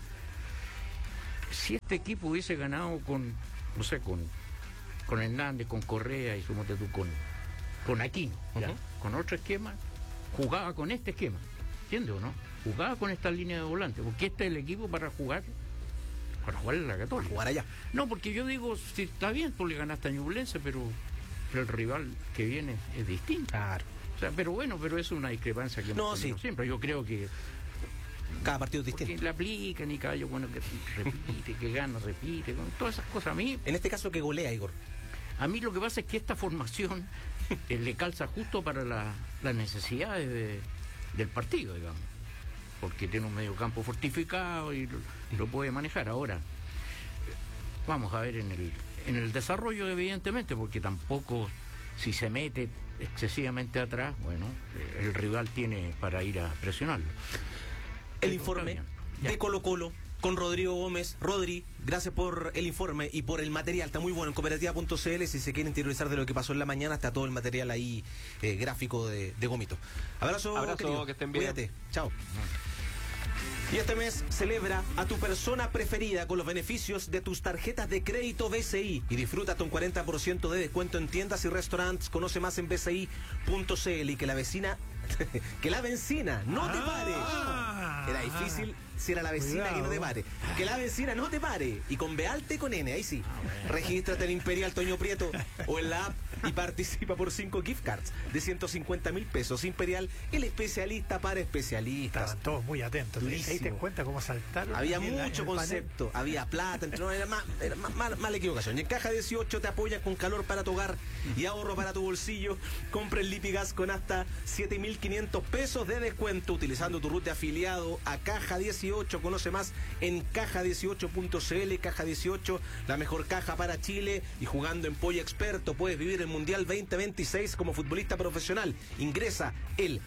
Si este equipo hubiese ganado con, no sé, con, con Hernández, con Correa y sumote tú con, con Aquino, ¿ya?
Uh-huh.
Con otro esquema, jugaba con este esquema, ¿entiendes o no? Jugaba con esta línea de volante, porque este es el equipo para jugar, para jugar en la Católica.
Jugar allá.
No, porque yo digo, si está bien, tú le ganaste a Ñublense, pero, pero el rival que viene es distinto.
Claro.
O sea, pero bueno, pero es una discrepancia que hemos
No,
tenido
sí.
siempre. Yo creo que
Cada partido es
porque
distinto.
la aplican y cada año, bueno, que repite, que gana, repite, con todas esas cosas. A mí,
En este caso que golea, Igor.
a mí lo que pasa es que esta formación eh, le calza justo para la- las necesidades de- del partido, digamos. Porque tiene un medio campo fortificado y lo, lo puede manejar. Ahora, eh, vamos a ver en el, en el desarrollo, evidentemente, porque tampoco, si se mete excesivamente atrás, bueno, eh, el rival tiene para ir a presionarlo.
El
Pero
informe
está bien. Ya.
de Colo Colo con Rodrigo Gómez. Rodri, gracias por el informe y por el material. Está muy bueno en cooperativa punto c l. Si se quieren interiorizar de lo que pasó en la mañana, está todo el material ahí eh, gráfico de, de Gomito. Abrazo,
Abrazo,
querido.
que estén bien.
Cuídate. Chao. Y este mes celebra a tu persona preferida con los beneficios de tus tarjetas de crédito B C I y disfruta hasta un cuarenta por ciento de descuento en tiendas y restaurantes. Conoce más en b c i punto c l y que la vecina, que la vecina no te pare. Era difícil si era la vecina
Cuidado.
que no te pare. Que la vecina no te pare. Y con Bealte con N, ahí sí. Regístrate en Imperial Toño Prieto o en la app y participa por cinco gift cards de ciento cincuenta mil pesos. Imperial, el especialista para especialistas.
Estaban todos muy atentos. ¿Te
Durísimo.
diste cuenta cómo saltaron?
Había
ahí en la-
mucho
en el panel?
concepto, había plata, entre- no, era más, era más, más- mala equivocación. Y en Caja dieciocho te apoya con calor para tu hogar y ahorro para tu bolsillo. Compra el Lipigas con hasta siete mil quinientos pesos de descuento utilizando tu root de afiliado a Caja dieciocho. Conoce más en caja dieciocho punto c l. Caja dieciocho, la mejor caja para Chile. Y jugando en Polla Experto puedes vivir el Mundial veinte veintiséis como futbolista profesional. Ingresa el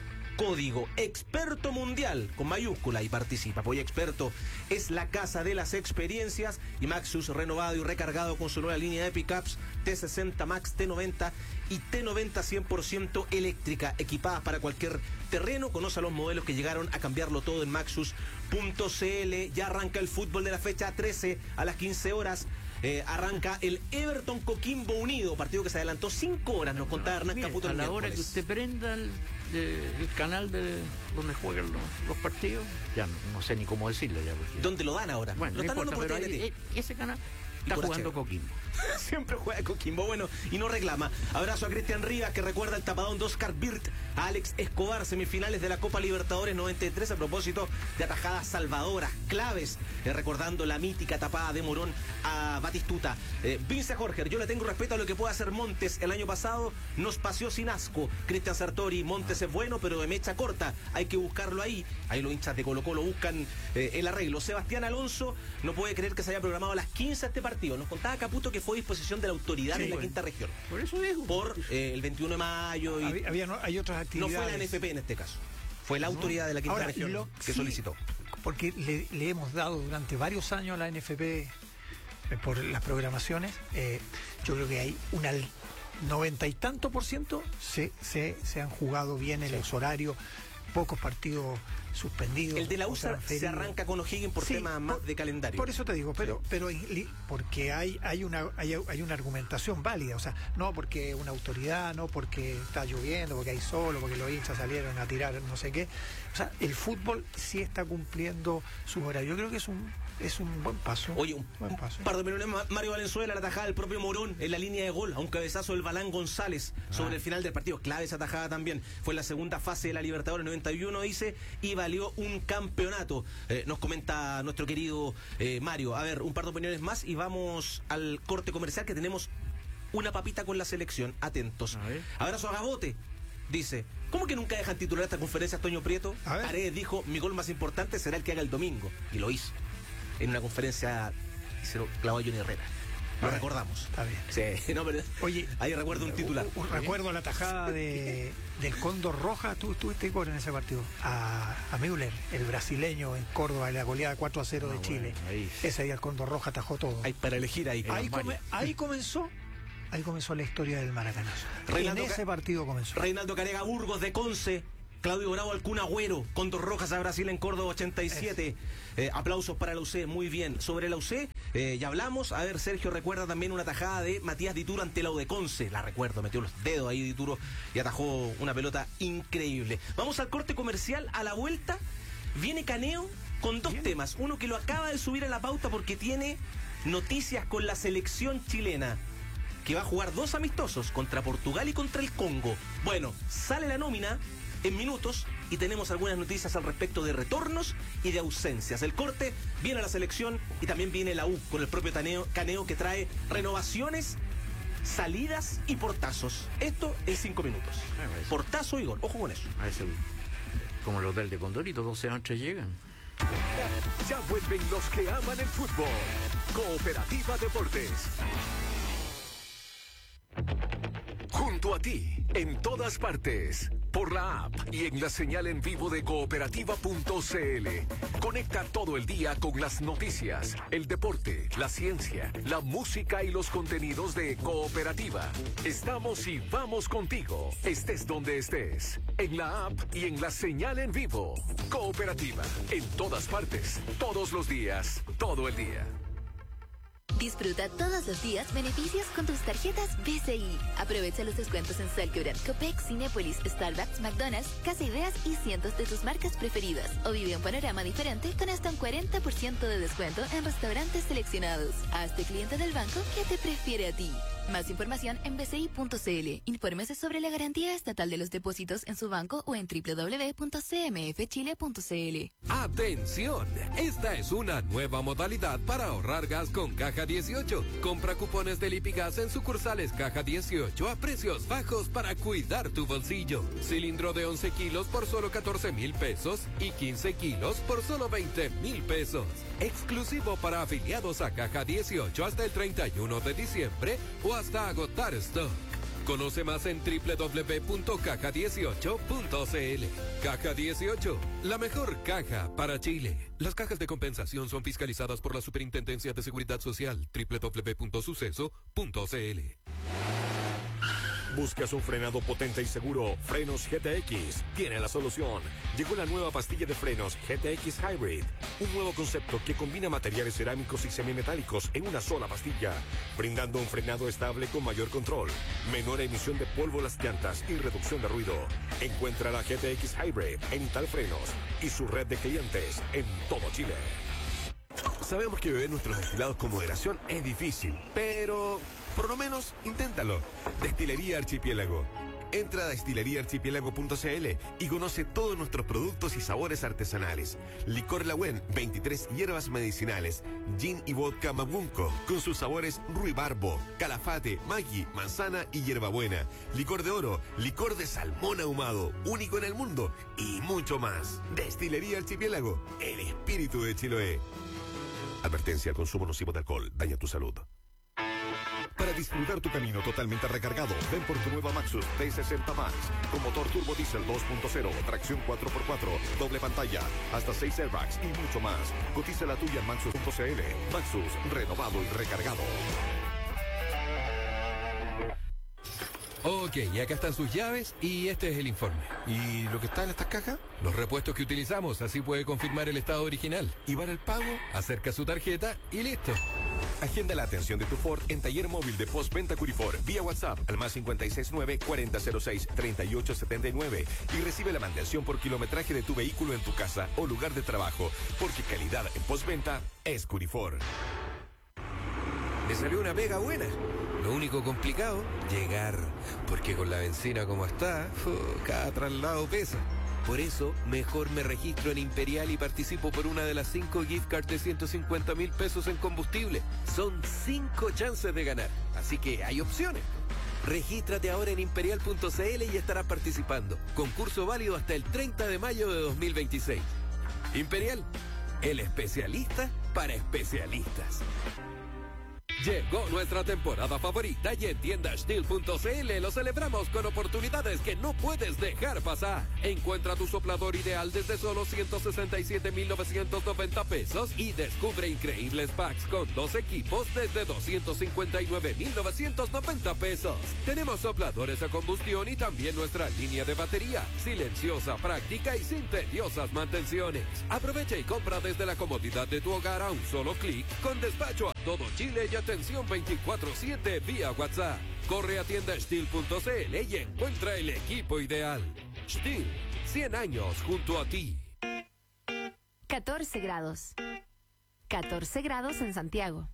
código Experto Mundial con mayúscula y participa. Polla Experto es la casa de las experiencias y Maxus renovado y recargado con su nueva línea de pickups T sesenta Max, T noventa y T noventa cien por ciento eléctrica, equipadas para cualquier terreno. Conoce los modelos que llegaron a cambiarlo todo en maxus punto c l. Ya arranca el fútbol de la fecha trece a las quince horas. Eh, arranca el Everton Coquimbo Unido, partido que se adelantó cinco horas, nos contaba Hernán
Mire,
Caputo
a
el
la hora que
miércoles.
usted prenda el, de- el canal de donde juegan los, los partidos, ya no, no sé ni cómo decirlo ya. Porque,
¿Dónde lo dan ahora?
bueno,
lo
no
están dando
importa,
por
pero
T N T.
ahí, eh, ese canal
Y
está
por
jugando
H B.
Coquimbo.
Siempre juega Coquimbo, bueno, y no reclama. Abrazo a Cristian Rivas, que recuerda el tapadón de Oscar Birt, a Alex Escobar, semifinales de la Copa Libertadores noventa y tres, a propósito de atajadas salvadoras, claves, eh, recordando la mítica tapada de Morón a Batistuta. Eh, Vince Jorge, yo le tengo respeto a lo que puede hacer Montes. El año pasado nos paseó sin asco. Cristian Sartori, Montes es bueno, pero de mecha corta, hay que buscarlo ahí. Ahí los hinchas de Colo Colo buscan eh, el arreglo. Sebastián Alonso no puede creer que se haya programado a las quince este partido. Nos contaba Caputo que fue a disposición de la autoridad
Sí,
en la
bueno.
quinta región
Por eso digo.
por eh, el veintiuno de mayo y
Había, había- no- hay otras
no
actividades.
fue la N F P en este caso, fue la autoridad de la quinta
Ahora,
región
lo-
que
sí,
solicitó.
Porque le, le hemos dado durante varios años a la N F P eh, por las programaciones. eh, yo creo que hay un al- noventa y tanto por ciento se, se, se han jugado bien en los horarios, pocos partidos suspendidos.
El de la U
o
S A se
transferidos.
arranca con O'Higgins por
Sí,
temas más
por-
de calendario.
Por eso te digo, pero, pero en li- porque hay, hay una, hay, hay una argumentación válida, o sea, no porque una autoridad, no porque está lloviendo, porque hay sol, o porque los hinchas salieron a tirar no sé qué. O sea, el fútbol sí está cumpliendo su horario. Yo creo que es un, es un buen paso.
Oye, un,
buen
un
paso.
par de millones más. Mario Valenzuela, la tajada del propio Morón en la línea de gol, a un cabezazo del Balán González sobre
Ah.
el final del partido. Clave esa tajada también. Fue en la segunda fase de la Libertadores noventa y uno, dice, y valió un campeonato. Eh, nos comenta nuestro querido eh, Mario. A ver, un par de opiniones más y vamos al corte comercial, que tenemos una papita con la selección. Atentos.
A ver.
Abrazo a Gabote. Dice, ¿cómo que nunca dejan titular esta conferencia Toño Prieto?
A ver.
Paredes dijo, mi gol más importante será el que haga el domingo. Y lo hizo. En una conferencia y se lo clavó a Johnny Herrera. Lo
A ver,
recordamos.
está bien.
Sí, no, pero
Oye,
ahí recuerdo un titular.
Un, un recuerdo la tajada de, del Cóndor Roja, tú estuviste en ese partido, a, a Müller, el brasileño en Córdoba, en la goleada cuatro a cero
Ah,
de
bueno,
Chile.
ahí.
Ese día el Cóndor Roja atajó todo.
Hay para elegir ahí.
Ahí,
Eran
come-
varios.
ahí comenzó ahí comenzó la historia del Maracanazo.
Reinaldo
En ese
Ca-
partido comenzó.
Reinaldo Carega Burgos de Conce Claudio Bravo al Kun Agüero, con dos rojas a Brasil en Córdoba ochenta y siete. Eh, aplausos para la U C, muy bien. Sobre la U C, eh, ya hablamos. A ver, Sergio recuerda también una tajada de Matías Dituro ante la U de Conce. La recuerdo, metió los dedos ahí Dituro y atajó una pelota increíble. Vamos al corte comercial. A la vuelta viene Caneo con dos bien. temas. Uno que lo acaba de subir a la pauta porque tiene noticias con la selección chilena, que va a jugar dos amistosos, contra Portugal y contra el Congo. Bueno, sale la nómina en minutos y tenemos algunas noticias al respecto de retornos y de ausencias. El corte, viene la selección y también viene la U con el propio Taneo, Caneo, que trae renovaciones, salidas y portazos. Esto en cinco minutos. Portazo y gol, ojo con eso.
A ese, como el hotel de Condorito, doce noches llegan.
Ya vuelven los que aman el fútbol. Cooperativa Deportes. Junto a ti, en todas partes, por la app y en la señal en vivo de cooperativa punto c l. Conecta todo el día con las noticias, el deporte, la ciencia, la música y los contenidos de Cooperativa. Estamos y vamos contigo, estés donde estés, en la app y en la señal en vivo. Cooperativa, en todas partes, todos los días, todo el día.
Disfruta todos los días beneficios con tus tarjetas B C I. Aprovecha los descuentos en Salcobrand, Copex, Cinépolis, Starbucks, McDonald's, Casa Ideas y cientos de tus marcas preferidas. O vive un panorama diferente con hasta un cuarenta por ciento de descuento en restaurantes seleccionados. Hazte cliente del banco que te prefiere a ti. Más información en b c i punto c l. Infórmese sobre la garantía estatal de los depósitos en su banco o en w w w punto c m f chile punto c l.
¡Atención! Esta es una nueva modalidad para ahorrar gas con Caja dieciocho. Compra cupones del Lipigas en sucursales Caja dieciocho a precios bajos para cuidar tu bolsillo. Cilindro de once kilos por solo catorce mil pesos y quince kilos por solo veinte mil pesos. Exclusivo para afiliados a Caja dieciocho hasta el treinta y uno de diciembre o hasta agotar stock. Conoce más en w w w punto caja dieciocho punto c l. Caja dieciocho, la mejor caja para Chile. Las cajas de compensación son fiscalizadas por la Superintendencia de Seguridad Social. w w w punto suceso punto c l.
¿Buscas un frenado potente y seguro? Frenos G T X tiene la solución. Llegó la nueva pastilla de frenos G T X Hybrid, un nuevo concepto que combina materiales cerámicos y semimetálicos en una sola pastilla, brindando un frenado estable con mayor control, menor emisión de polvo en las llantas y reducción de ruido. Encuentra la G T X Hybrid en Ital Frenos y su red de clientes en todo Chile.
Sabemos que beber nuestros destilados con moderación es difícil, pero por lo menos inténtalo. Destilería Archipiélago. Entra a destilería archipiélago punto c l y conoce todos nuestros productos y sabores artesanales. Licor Lagüen, veintitrés hierbas medicinales, gin y vodka Mamunco, con sus sabores ruibarbo, calafate, maggi, manzana y hierbabuena. Licor de oro, licor de salmón ahumado, único en el mundo, y mucho más. Destilería Archipiélago, el espíritu de Chiloé. Advertencia: el consumo nocivo de alcohol daña tu salud.
Para disfrutar tu camino totalmente recargado, ven por tu nueva Maxus T sesenta Max, con motor turbo diésel dos punto cero, tracción cuatro por cuatro, doble pantalla, hasta seis airbags y mucho más. Cotiza la tuya en maxus punto c l. Maxus, renovado y recargado.
Ok, y acá están sus llaves y este es el informe.
¿Y lo que está en estas cajas?
Los repuestos que utilizamos, así puede confirmar el estado original.
¿Y para el pago?
Acerca su tarjeta y listo.
Agenda la atención de tu Ford en taller móvil de postventa Curifor vía WhatsApp al más cinco seis nueve, cuarenta cero seis, treinta y ocho setenta y nueve y recibe la mantención por kilometraje de tu vehículo en tu casa o lugar de trabajo, porque calidad en postventa es Curifor.
Me salió una pega buena. Lo único complicado, llegar, porque con la benzina como está, uf, cada traslado pesa. Por eso, mejor me registro en Imperial y participo por una de las cinco gift cards de ciento cincuenta mil pesos en combustible. Son cinco chances de ganar, así que hay opciones. Regístrate ahora en imperial punto c l y estarás participando. Concurso válido hasta el treinta de mayo de dos mil veintiséis. Imperial, el especialista para especialistas. Llegó nuestra temporada favorita y en tienda steel punto c l lo celebramos con oportunidades que no puedes dejar pasar. Encuentra tu soplador ideal desde solo ciento sesenta y siete mil novecientos noventa pesos y descubre increíbles packs con dos equipos desde doscientos cincuenta y nueve mil novecientos noventa pesos. Tenemos sopladores a combustión y también nuestra línea de batería, silenciosa, práctica y sin tediosas mantenciones. Aprovecha y compra desde la comodidad de tu hogar a un solo clic, con despacho a todo Chile y atención veinticuatro siete vía WhatsApp. Corre a tienda steel punto c l y encuentra el equipo ideal. Steel, cien años junto a ti.
catorce grados. catorce grados en Santiago.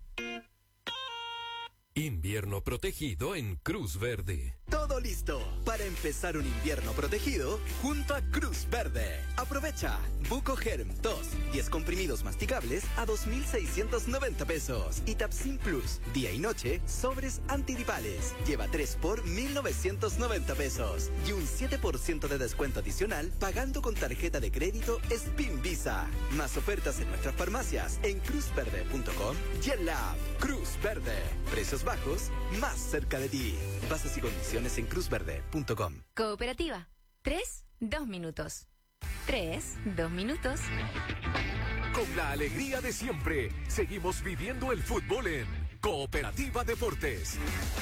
Invierno protegido en Cruz Verde.
Todo listo para empezar un invierno protegido junto a Cruz Verde. Aprovecha Buco Germ dos, diez comprimidos masticables a dos mil seiscientos noventa pesos. Y Tapsin Plus, día y noche, sobres antigripales. Lleva tres por mil novecientos noventa pesos. Y un siete por ciento de descuento adicional pagando con tarjeta de crédito Spin Visa. Más ofertas en nuestras farmacias en cruz verde punto com y en la app Cruz Verde. Precios bajos, más cerca de ti. Bases y condiciones en cruz verde punto com.
Cooperativa. Tres, dos minutos. Tres, dos minutos.
Con la alegría de siempre, seguimos viviendo el fútbol en Cooperativa Deportes.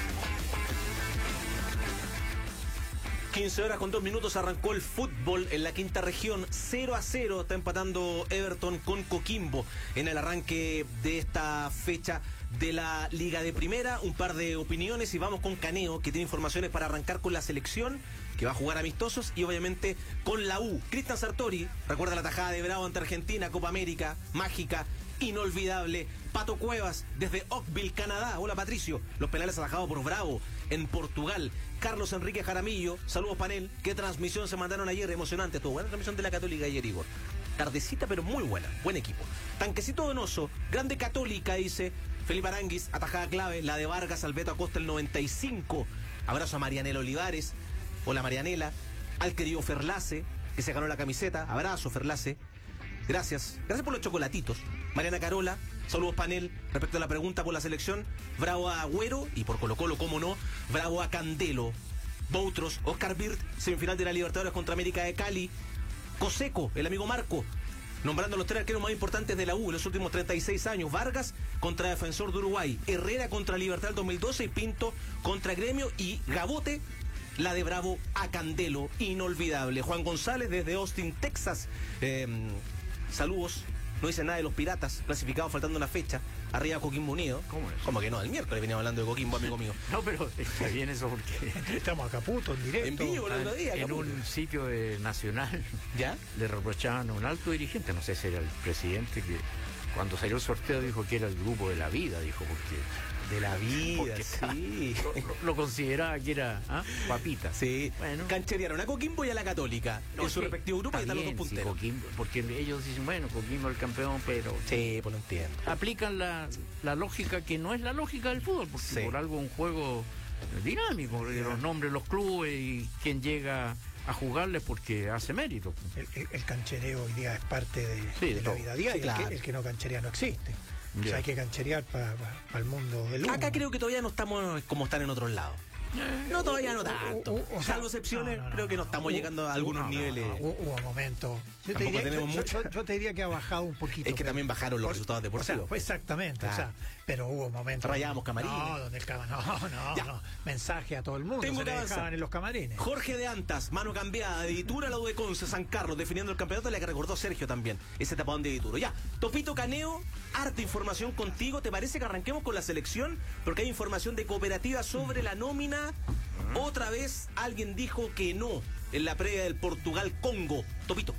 quince horas con dos minutos arrancó el fútbol en la quinta región. cero a cero está empatando Everton con Coquimbo en el arranque de esta fecha de la Liga de Primera. Un par de opiniones y vamos con Caneo, que tiene informaciones para arrancar con la selección, que va a jugar amistosos, y obviamente con la U. Cristian Sartori, recuerda la tajada de Bravo ante Argentina, Copa América, mágica, inolvidable. Pato Cuevas desde Oakville, Canadá. Hola Patricio. Los penales atajados por Bravo en Portugal. Carlos Enrique Jaramillo, saludos panel. Qué transmisión se mandaron ayer, emocionante. Tuvo buena transmisión de la Católica ayer, Igor. Tardecita pero muy buena, buen equipo. Tanquecito Donoso, grande Católica, dice Felipe Aranguis, atajada clave, la de Vargas, Alberto Acosta el noventa y cinco. Abrazo a Marianela Olivares. Hola Marianela. Al querido Ferlace, que se ganó la camiseta. Abrazo Ferlace. Gracias. Gracias por los chocolatitos. Mariana Carola, saludos panel. Respecto a la pregunta por la selección, bravo a Agüero, y por Colo Colo, cómo no, bravo a Candelo. Boutros, Oscar Birt, semifinal de la Libertadores contra América de Cali. Coseco, el amigo Marco, nombrando a los tres arqueros más importantes de la U en los últimos treinta y seis años. Vargas contra Defensor de Uruguay, Herrera contra Libertad del dos mil doce y Pinto contra Gremio, y Gabote, la de Bravo a Candelo, inolvidable. Juan González desde Austin, Texas. Eh, saludos. No dice nada de los Piratas, clasificados faltando una fecha. Arriba Coquimbo Unido.
¿Cómo es?
¿Cómo que no? El miércoles veníamos hablando de Coquimbo, amigo mío.
No, pero está bien eso porque
estamos a Caputo, en directo.
En vivo el otro día,
en
Caputo.
un sitio de nacional.
¿Ya?
Le reprochaban a un alto dirigente, no sé si era el presidente, que cuando salió el sorteo dijo que era el grupo de la vida, dijo, porque
de la vida,
porque
sí.
Lo, lo consideraba que era ¿ah? papita.
Sí.
Bueno.
Cancherearon a Coquimbo y a la Católica
No,
en su
sí,
respectivo grupo, y están los dos
bien, sí,
punteros.
Coquimbo, porque ellos dicen, bueno, Coquimbo es el campeón, pero
Sí, pues lo entiendo.
aplican la, la lógica que no es la lógica del fútbol, porque
Sí.
por algo un juego dinámico, de los nombres, los clubes y quien llega a jugarles porque hace mérito.
El, el- el canchereo hoy día es parte de,
Sí, de
de la
todo.
vida diaria.
Sí, claro.
el, que, el que no cancherea no existe. O
Ya.
sea, hay que cancherear para el mundo del humo.
Acá creo que todavía no estamos como están en otros lados. No, todavía no tanto.
o- o sea,
Salvo excepciones,
no, no, no,
creo que no
no.
estamos
Hubo-
llegando a algunos
no, no,
niveles.
no, hubo, hubo momentos. Yo te,
Tampoco
diría,
tenemos
yo-
mucho.
yo- yo te diría que ha bajado un poquito.
Es que
pero-
también bajaron los
por-
resultados
O sea,
deportivos.
pues exactamente.
Ah.
O sea, pero hubo momentos.
Rayábamos camarines.
No, donde el cama, no, no,
Ya.
no. Mensaje a todo el mundo.
Tengo
se
que
le
avanzar.
dejaban en los camarines.
Jorge de Antas, mano cambiada, de Ditura a la U de Conce, San Carlos, definiendo el campeonato, la que recordó Sergio también, ese tapadón de Dituro. Ya, Topito Caneo, harta información contigo. ¿Te parece que arranquemos con la selección? Porque hay información de Cooperativa sobre la nómina. Otra vez alguien dijo que no en la previa del Portugal-Congo. Topito.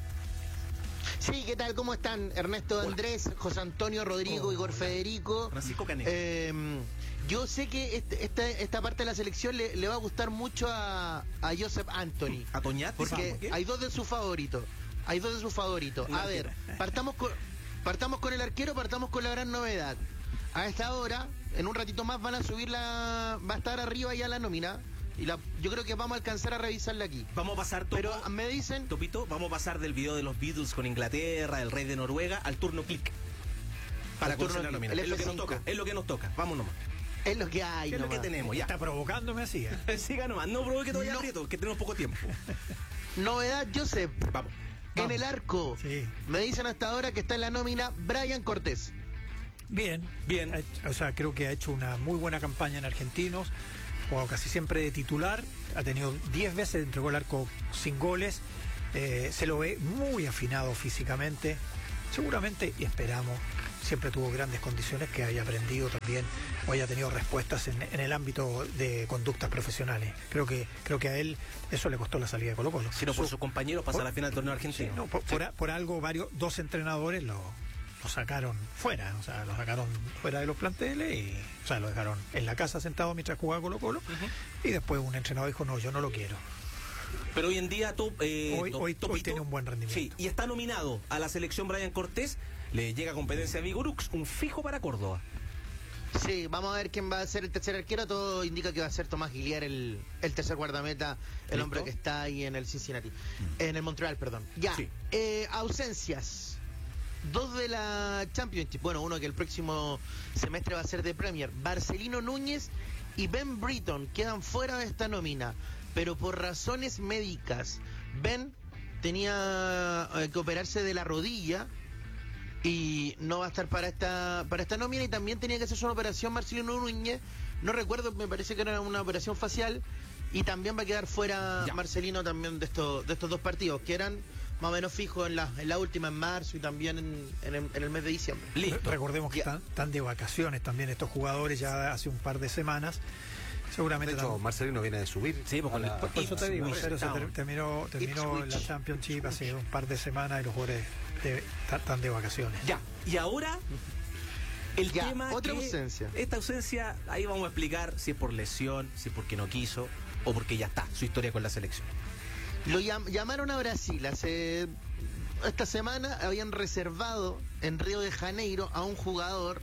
Sí, ¿qué tal? ¿Cómo están? Ernesto
Hola.
Andrés, José Antonio, Rodrigo,
Oh,
Igor
hola.
Federico.
Francisco Caneo.
Eh, yo sé que este- esta, esta parte de la selección le, le va a gustar mucho a, a Joseph Anthony.
¿A Toñat?
Porque
¿Por qué?
hay dos de sus favoritos. Hay dos de sus favoritos.
Un
A ver,
arquero.
partamos con, partamos con el arquero, partamos con la gran novedad. A esta hora, en un ratito más van a subir la... Va a estar arriba ya la nómina. Y la, yo creo que vamos a alcanzar a revisarla aquí.
Vamos a pasar, Topo,
Pero me dicen...
Topito, vamos a pasar del video de los Beatles con Inglaterra, el rey de Noruega, al turno click. Para
Al turno
conocer la
click,
nómina.
el
Es lo que nos
F cinco.
toca, es lo que nos toca. Vamos nomás.
Es lo que hay,
¿Qué es lo
nomás.
que tenemos? Ya.
Está provocándome así. ¿eh?
Siga nomás, no provoque todavía
No.
aprieto, que tenemos poco tiempo.
Novedad, Joseph.
Vamos.
En
Vamos.
el arco.
Sí.
Me dicen hasta ahora que está en la nómina Brian Cortés.
Bien,
Bien.
Ha hecho- O sea, creo que ha hecho una muy buena campaña en Argentinos, jugado casi siempre de titular, ha tenido diez veces, entregó el arco sin goles, eh, se lo ve muy afinado físicamente, seguramente, y esperamos, siempre tuvo grandes condiciones, que haya aprendido también o haya tenido respuestas en, en el ámbito de conductas profesionales. Creo que creo que a él eso le costó la salida de Colo Colo.
Sino por
Su-
sus compañeros pasa
por-
a la final del torneo argentino.
Sí, no, por, por a- por algo varios, dos entrenadores lo, lo sacaron fuera, o sea, lo sacaron fuera de los planteles y, o sea, lo dejaron en la casa sentado mientras jugaba Colo Colo, y después un entrenador dijo, no, yo no lo quiero.
Pero hoy en día Top, eh,
Hoy-
Top-
hoy- hoy
Topito,
tiene un buen rendimiento.
Sí, y está nominado a la selección Brian Cortés. Le llega competencia a Vigorux, un fijo para Córdoba.
Sí, vamos a ver quién va a ser el tercer arquero. Todo indica que va a ser Tomás Guiliar el, el tercer guardameta, el
¿Listo?
hombre que está ahí en el Cincinnati. En el Montreal, perdón. Ya,
Sí.
eh, ausencias. Dos de la Championship. Bueno, uno que el próximo semestre va a ser de Premier. Marcelino Núñez y Ben Britton quedan fuera de esta nómina, pero por razones médicas. Ben tenía eh, que operarse de la rodilla y no va a estar para esta para esta nómina, y también tenía que hacerse una operación Marcelino Núñez, no recuerdo, me parece que era una operación facial, y también va a quedar fuera
Ya.
Marcelino también de estos de estos dos partidos que eran más o menos fijos en la, en la última, en marzo, y también en, en el, en el mes de diciembre.
Listo.
Recordemos que
Ya.
están, están de vacaciones también estos jugadores ya hace un par de semanas.
De
Seguramente
hecho,
tam-
Marcelino viene de subir.
Sí, pues,
a
con
la-
el-
por eso te digo,
Ipswich
pero se
Town.
ter- terminó, terminó
Ipswich.
la Championship hace un par de semanas y los jugadores de- ta- están de vacaciones.
Ya, y ahora el
Ya,
tema
otra
que
ausencia.
esta ausencia, ahí vamos a explicar si es por lesión, si es porque no quiso o porque ya está su historia con la selección.
Lo llam- llamaron a Brasil hace esta semana, habían reservado en Río de Janeiro a un jugador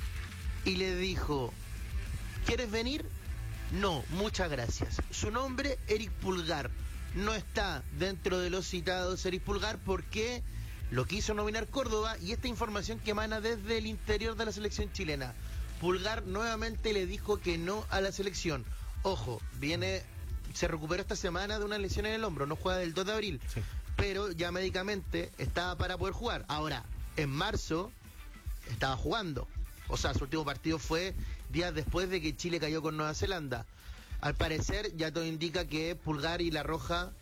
y le dijo, ¿quieres venir? No, muchas gracias. Su nombre, Eric Pulgar. No está dentro de los citados Eric Pulgar porque lo quiso nominar Córdoba, y esta información que emana desde el interior de la selección chilena. Pulgar nuevamente le dijo que no a la selección. Ojo, viene, se recuperó esta semana de una lesión en el hombro, no juega del dos de abril,
Sí.
pero ya médicamente estaba para poder jugar. Ahora, en marzo estaba jugando. O sea, su último partido fue días después de que Chile cayó con Nueva Zelanda. Al parecer, ya todo indica que Pulgar y La Roja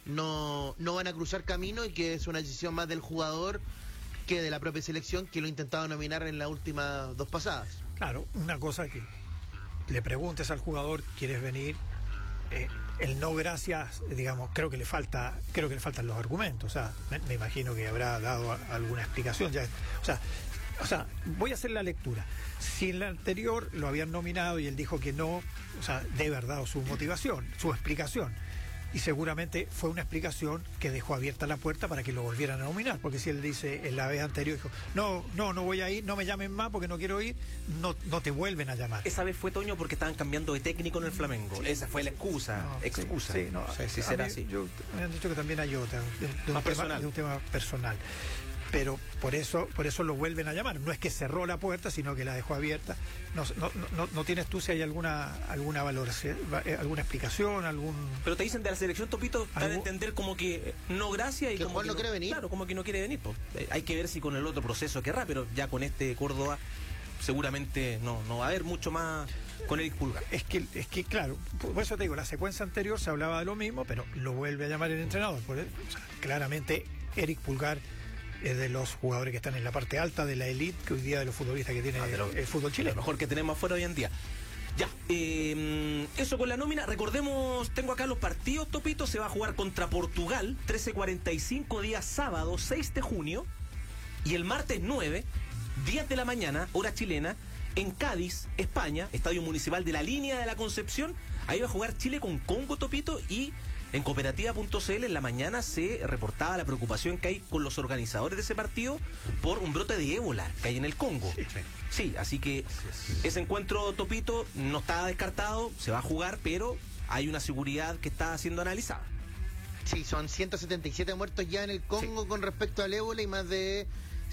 no, no van a cruzar camino, y que es una decisión más del jugador que de la propia selección, que lo ha intentado nominar en las últimas dos pasadas.
Claro, una cosa que le preguntes al jugador, ¿quieres venir? Eh, el no gracias, digamos, creo que le falta, creo que le faltan los argumentos. O sea, me, me imagino que habrá dado a- alguna explicación. Ya, o sea, o sea, voy a hacer la lectura. Si en la anterior lo habían nominado y él dijo que no, o sea, debe haber dado su motivación, su explicación. Y seguramente fue una explicación que dejó abierta la puerta para que lo volvieran a nominar, porque si él dice en la vez anterior, dijo, no, no, no voy a ir, no me llamen más porque no quiero ir, no, no te vuelven a llamar.
Esa vez fue Toño porque estaban cambiando de técnico en el Flamengo. Esa fue la excusa,
No, sí,
excusa.
sí, no,
No sé si
a
será
mí,
así.
yo- me han dicho que también hay otra, de, de un
Más
tema,
personal.
de un tema personal. Pero por eso, por eso lo vuelven a llamar. No es que cerró la puerta, sino que la dejó abierta. No, no, no, no tienes tú si hay alguna alguna valoración, eh, alguna explicación, algún.
Pero te dicen de la selección, Topito, dan a
¿Algo?
entender como que eh, no gracias y
¿Que
como
Juan
que
no quiere venir?
Claro, como que no quiere venir. Pues. Eh, hay que ver si con el otro proceso querrá, pero ya con este Córdoba seguramente no, no va a haber mucho más con Eric Pulgar.
Es que, es que claro, por eso te digo, la secuencia anterior se hablaba de lo mismo, pero lo vuelve a llamar el entrenador. Por eso, o sea, claramente Eric Pulgar es de los jugadores que están en la parte alta de la elite que hoy día de los futbolistas que tiene
Ah, de lo-
el fútbol
Lo
chileno.
mejor que tenemos afuera hoy en día. Ya, eh, eso con la nómina. Recordemos, tengo acá los partidos, Topito. Se va a jugar contra Portugal, trece cuarenta y cinco, día sábado, seis de junio. Y el martes nueve, diez de la mañana, hora chilena, en Cádiz, España, Estadio Municipal de la Línea de la Concepción. Ahí va a jugar Chile con Congo, Topito, y en cooperativa punto c l en la mañana se reportaba la preocupación que hay con los organizadores de ese partido por un brote de ébola que hay en el Congo. Sí, así que ese encuentro, Topito, no está descartado, se va a jugar, pero hay una seguridad que está siendo analizada.
Sí, son ciento setenta y siete muertos ya en el Congo con respecto al ébola, y más de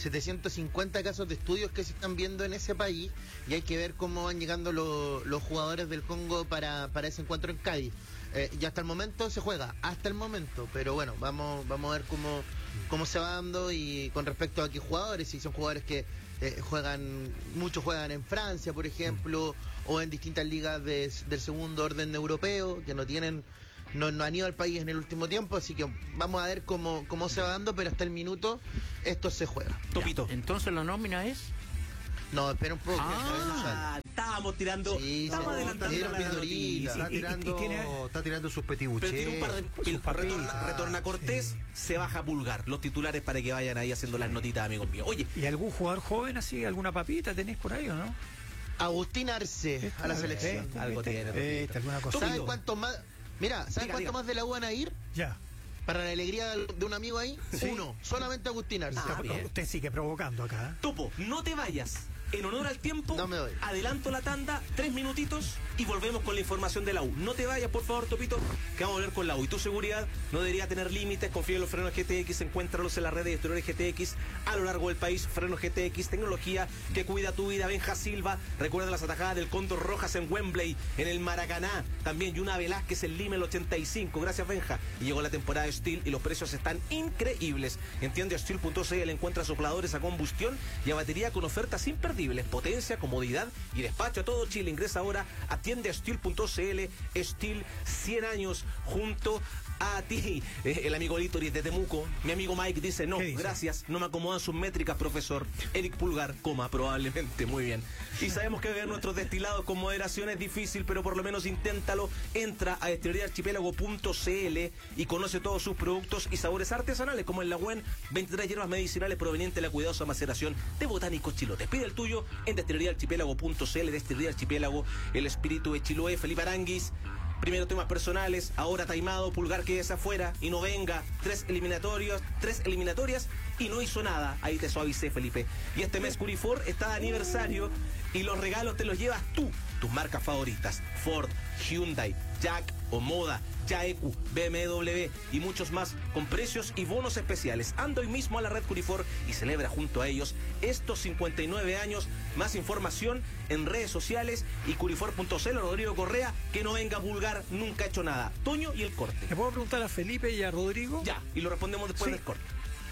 setecientos cincuenta casos de estudios que se están viendo en ese país y hay que ver cómo van llegando lo, los jugadores del Congo para, para ese encuentro en Cádiz. Eh, y hasta el momento se juega, hasta el momento, pero bueno, vamos vamos a ver cómo, cómo se va dando y con respecto a qué jugadores, si son jugadores que eh, juegan, muchos juegan en Francia, por ejemplo, o en distintas ligas de, del segundo orden europeo, que no tienen, no, no han ido al país en el último tiempo, así que vamos a ver cómo, cómo se va dando, pero hasta el minuto esto se juega.
Topito.
Entonces la nómina es...
No, espera un poco.
Ah, estábamos tirando.
Sí,
estamos
sí,
adelantando
dieron
la
pildorita.
noticia.
Está tirando,
y- y tiene-
está tirando sus petibuches.
Pero tiene un par de pil- retorna, retorna Cortés, se baja Pulgar. Los titulares para que vayan ahí haciendo las notitas, amigos míos. Oye,
¿Y algún jugador joven así, alguna papita tenés por ahí o no?
Agustín Arce a la selección.
¿Viste?
algo tiene.
¿Viste? ¿Alguna cosa?
¿Saben cuántos más? Mira, ¿saben
Diga,
cuántos
diga.
más de la U van a ir?
Ya.
Para la alegría de un amigo ahí,
Sí.
uno, solamente Agustín Arce.
Ah, bien.
Usted sigue provocando acá. ¿eh?
Topo, no te vayas. En honor al tiempo,
No me voy.
adelanto la tanda, tres minutitos y volvemos con la información de la U. No te vayas, por favor, Topito, que vamos a volver con la U. Y tu seguridad no debería tener límites. Confía en los frenos G T X, encuéntralos en las redes de exteriores G T X a lo largo del país. Frenos G T X, tecnología que cuida tu vida. Benja Silva, recuerda las atajadas del Cóndor Rojas en Wembley, en el Maracaná. También Yuna Velázquez en Lima, el ochenta y cinco. Gracias, Benja. Y llegó la temporada de Steel y los precios están increíbles. En tienda steel punto c l encuentra sopladores a combustión y a batería con ofertas imperdibles. Potencia, comodidad y despacho a todo Chile. Ingresa ahora a tienda steel punto c l. Steel, cien años junto a ti. Eh, el amigo Litoris de Temuco, mi amigo Mike dice, no,
¿Qué dice?
gracias, no me acomodan sus métricas, profesor. Eric Pulgar, coma, probablemente, muy bien. Y sabemos que beber nuestros destilados con moderación es difícil, pero por lo menos inténtalo. Entra a destilería archipiélago punto c l y conoce todos sus productos y sabores artesanales, como el Lagüen, veintitrés hierbas medicinales provenientes de la cuidadosa maceración de botánicos chilotes. Pide el tuyo en destilería archipiélago punto c l. Destilería Archipiélago, el espíritu de Chiloé. Felipe Aranguis, primero temas personales, ahora taimado, Pulgar quédese afuera y no venga. Tres eliminatorios, tres eliminatorias y no hizo nada. Ahí te suavicé, Felipe. Y este mes Curifor está de aniversario y los regalos te los llevas tú. Tus marcas favoritas, Ford, Hyundai, Jack o Moda, Yaeku, B M W y muchos más con precios y bonos especiales. Anda hoy mismo a la red Curifor y celebra junto a ellos estos cincuenta y nueve años. Más información en redes sociales y curifor punto c l. Rodrigo Correa, que no venga Pulgar, nunca ha hecho nada. Toño y el corte.
¿Le puedo preguntar a Felipe y a Rodrigo?
Ya, y lo respondemos después
Sí.
del corte.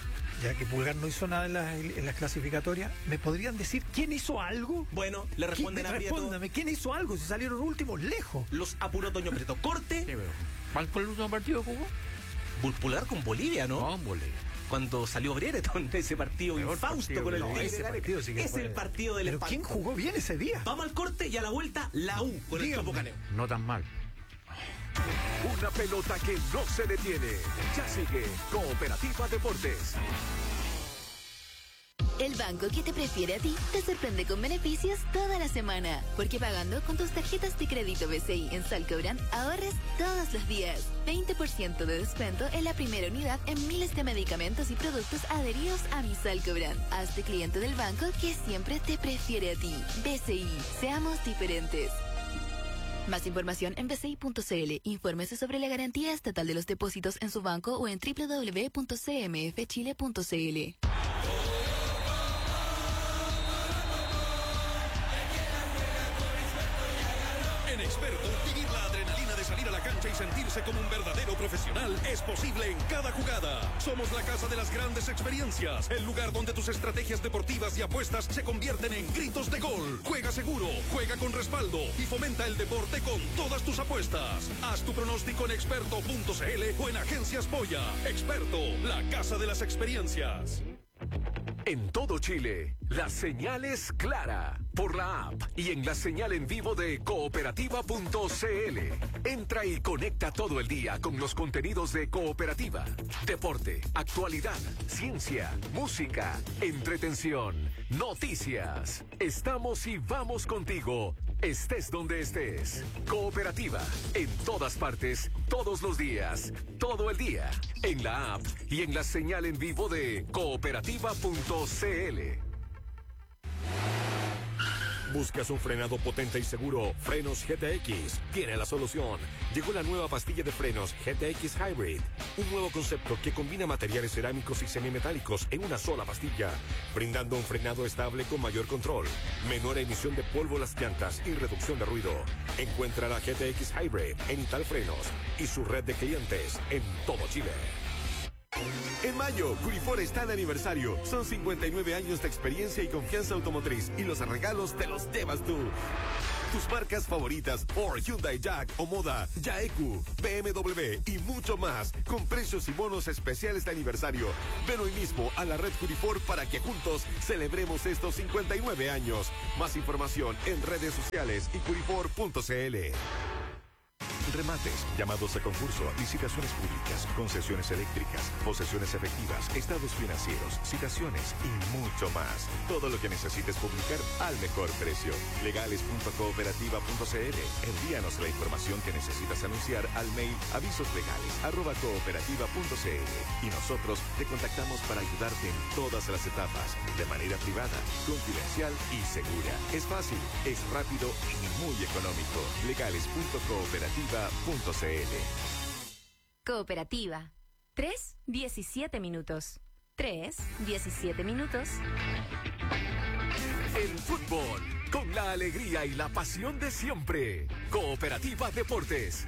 Ya que Pulgar no hizo nada en las, en las clasificatorias, ¿me podrían decir quién hizo algo?
Bueno, le responden a Prieto.
Respóndame, ¿quién hizo algo? Si salieron últimos lejos.
Los apuró Toño Prieto. Corte.
Sí, pero, ¿cuál fue el último partido que jugó?
Pulgar con Bolivia, ¿no?
No, Bolivia.
Cuando salió Brereton, ese partido
Peor
infausto
partido
con el
que
Tigre
ese
Gareca.
partido sí que
Es
fue-
el partido del
Pero
espanto.
¿quién jugó bien ese día?
Vamos al corte y a la vuelta la U con el
Dígame.
Chopo Caneo.
No tan mal.
Una pelota que no se detiene. Ya sigue Cooperativa Deportes.
El banco que te prefiere a ti te sorprende con beneficios toda la semana. Porque pagando con tus tarjetas de crédito B C I en Salcobran, ahorres todos los días. veinte por ciento de descuento en la primera unidad en miles de medicamentos y productos adheridos a mi Salcobran. Hazte cliente del banco que siempre te prefiere a ti. B C I, seamos diferentes. Más información en b c i punto c l. Infórmese sobre la garantía estatal de los depósitos en su banco o en w w w punto c m f chile punto c l.
En Experto, vivir la adrenalina de salir a la cancha y sentirse como un verdadero profesional es posible en cada jugada. Somos la casa de las grandes experiencias, el lugar donde tus estrategias deportivas y apuestas se convierten en gritos de gol. Juega seguro, juega con respaldo y fomenta el deporte con todas tus apuestas. Haz tu pronóstico en experto punto c l o en Agencias Polla. Experto, la casa de las experiencias.
En todo Chile, la señal es clara por la app y en la señal en vivo de cooperativa punto c l. Entra y conecta todo el día con los contenidos de Cooperativa. Deporte, actualidad, ciencia, música, entretención, noticias. Estamos y vamos contigo, estés donde estés. Cooperativa, en todas partes, todos los días, todo el día. En la app y en la señal en vivo de cooperativa punto c l.
¿Buscas un frenado potente y seguro? Frenos G T X tiene la solución. Llegó la nueva pastilla de frenos G T X Hybrid, un nuevo concepto que combina materiales cerámicos y semimetálicos en una sola pastilla, brindando un frenado estable con mayor control, menor emisión de polvo a las llantas y reducción de ruido. Encuentra la G T X Hybrid en Ital Frenos y su red de clientes en todo Chile. En mayo, Curifor está de aniversario. Son cincuenta y nueve años de experiencia y confianza automotriz y los regalos te los llevas tú. Tus marcas favoritas, Ford, Hyundai, Jack o Moda, Yaeku, B M W y mucho más, con precios y bonos especiales de aniversario. Ven hoy mismo a la red Curifor para que juntos celebremos estos cincuenta y nueve años. Más información en redes sociales y curifor punto c l. Remates, llamados a concurso, licitaciones públicas, concesiones eléctricas, posesiones efectivas, estados financieros, citaciones y mucho más. Todo lo que necesites publicar al mejor precio. legales punto cooperativa punto c l. Envíanos la información que necesitas anunciar al mail avisoslegales arroba cooperativa punto c l y nosotros te contactamos para ayudarte en todas las etapas, de manera privada, confidencial y segura. Es fácil, es rápido y muy económico. legales punto cooperativa punto c l.
Cooperativa. tres, diecisiete minutos. tres, diecisiete minutos.
El fútbol, con la alegría y la pasión de siempre. Cooperativa Deportes.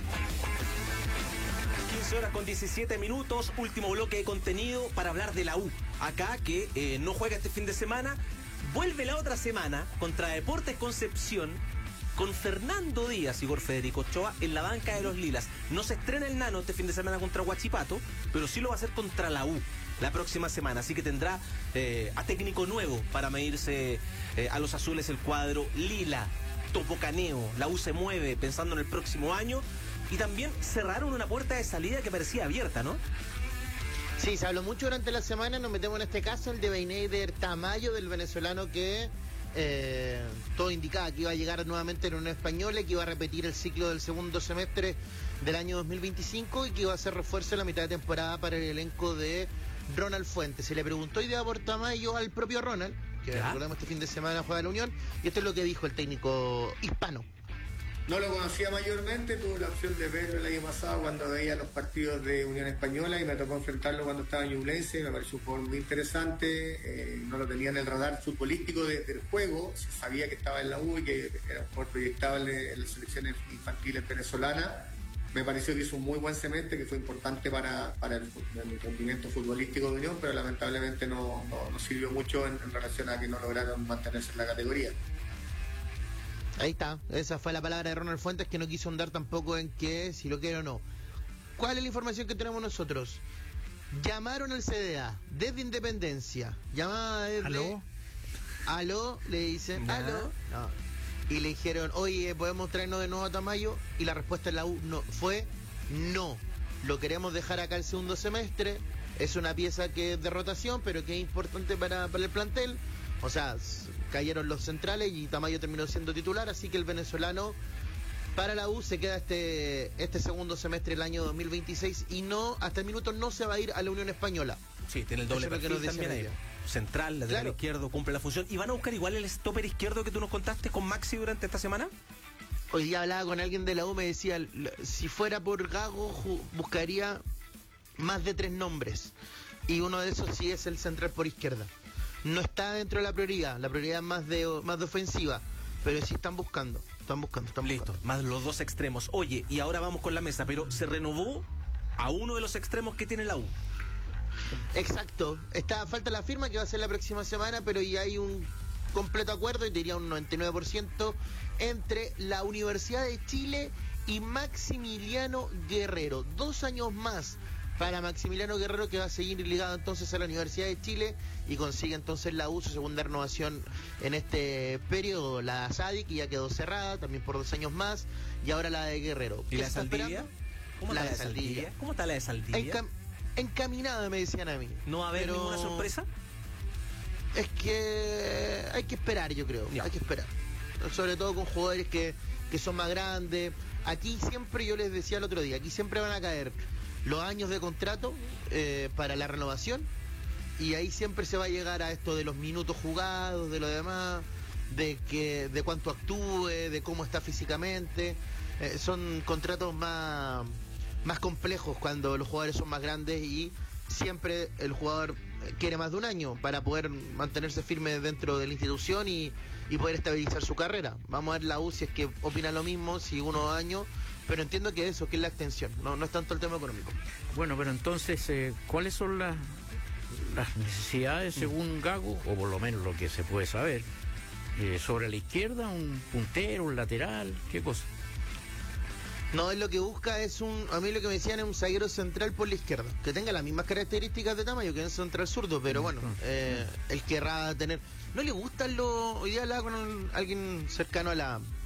quince horas con diecisiete minutos, último bloque de contenido para hablar de la U. Acá que eh, no juega este fin de semana, vuelve la otra semana contra Deportes Concepción, con Fernando Díaz y Igor Federico Ochoa en la banca de los Lilas. No se estrena el Nano este fin de semana contra Huachipato, pero sí lo va a hacer contra la U la próxima semana. Así que tendrá eh, a técnico nuevo para medirse eh, a los azules el cuadro Lila. Topocaneo, la U se mueve pensando en el próximo año. Y también cerraron una puerta de salida que parecía abierta, ¿no?
Sí, se habló mucho durante la semana. Nos metemos en este caso, el de Beineider Tamayo, del venezolano que... Eh, todo indicaba que iba a llegar nuevamente en Unión Española, que iba a repetir el ciclo del segundo semestre del año dos mil veinticinco y que iba a hacer refuerzo en la mitad de temporada para el elenco de Ronald Fuentes. Se le preguntó hoy día por Tamayo al propio Ronald, que ¿Ya? recordemos este fin de semana juega la Unión, y esto es lo que dijo el técnico hispano.
No lo conocía mayormente, tuve la opción de verlo el año pasado cuando veía los partidos de Unión Española y me tocó enfrentarlo cuando estaba en Ñublense. Me pareció un jugador muy interesante, eh, no lo tenía en el radar futbolístico de, del juego, se sabía que estaba en la U y que era un jugador proyectable en las selecciones infantiles venezolanas. Me pareció que hizo un muy buen semestre, que fue importante para, para el, el rendimiento futbolístico de Unión, pero lamentablemente no, no, no sirvió mucho en, en relación a que no lograron mantenerse en la categoría.
Ahí está, esa fue la palabra de Ronald Fuentes, que no quiso andar tampoco en que si lo quiere o no. ¿Cuál es la información que tenemos nosotros? Llamaron al C D A desde Independencia, llamada desde...
¿Aló?
¿Aló? Le dicen,
¿Ya?
¿aló? No. Y le dijeron, oye, ¿podemos traernos de nuevo a Tamayo? Y la respuesta en la U no, fue no. Lo queremos dejar acá el segundo semestre, es una pieza que es de rotación, pero que es importante para, para el plantel. O sea, cayeron los centrales y Tamayo terminó siendo titular, así que el venezolano para la U se queda este este segundo semestre del año dos mil veintiséis y no, hasta el minuto no se va a ir a la Unión Española.
Sí, tiene el doble
Eso es lo
perfil
que nos
también ahí.
decían
Central, lateral
Claro.
izquierdo, cumple la función. ¿Y van a buscar igual el stopper izquierdo que tú nos contaste con Maxi durante esta semana?
Hoy día hablaba con alguien de la U, me decía, l- si fuera por Gago, ju- buscaría más de tres nombres. Y uno de esos sí es el central por izquierda. No está dentro de la prioridad, la prioridad es más de, más de ofensiva, pero sí están buscando, están buscando, están
Listo,
buscando.
más los dos extremos. Oye, y ahora vamos con la mesa, pero se renovó a uno de los extremos que tiene la U.
Exacto, está, falta la firma que va a ser la próxima semana, pero ya hay un completo acuerdo, y te diría un noventa y nueve por ciento, entre la Universidad de Chile y Maximiliano Guerrero. Dos años más para Maximiliano Guerrero, que va a seguir ligado entonces a la Universidad de Chile y consigue entonces la U su segunda renovación en este periodo. La S A D I, que ya quedó cerrada también por dos años más, y ahora la de Guerrero.
¿Y
¿Qué
la
se está
Saldivia?
esperando?
¿Cómo
La
está la
de
de Saldivia?
Saldivia.
¿Cómo está la de Saldivia?
Encam- encaminada, me decían a mí.
¿No va a haber
Pero
ninguna sorpresa?
Es que hay que esperar, yo creo.
Ya.
Hay que esperar. Sobre todo con jugadores que, que son más grandes. Aquí siempre, yo les decía el otro día, aquí siempre van a caer los años de contrato eh, para la renovación, y ahí siempre se va a llegar a esto de los minutos jugados, de lo demás. de que de cuánto actúe, de cómo está físicamente. Eh, son contratos más, más complejos cuando los jugadores son más grandes y siempre el jugador quiere más de un año para poder mantenerse firme dentro de la institución y, y poder estabilizar su carrera. Vamos a ver la U si es que opina lo mismo, si uno o dos años, pero entiendo que eso, que es la extensión, no, no es tanto el tema económico.
Bueno, pero entonces, eh, ¿cuáles son las, las necesidades según Gago, o por lo menos lo que se puede saber, eh, sobre la izquierda, un puntero, un lateral, qué cosa?
No, es lo que busca es un, a mí lo que me decían es un zaguero central por la izquierda, que tenga las mismas características de tamaño que un central zurdo, pero bueno, eh, él querrá tener, no le gustan los, hoy día hablaba con un- alguien cercano a la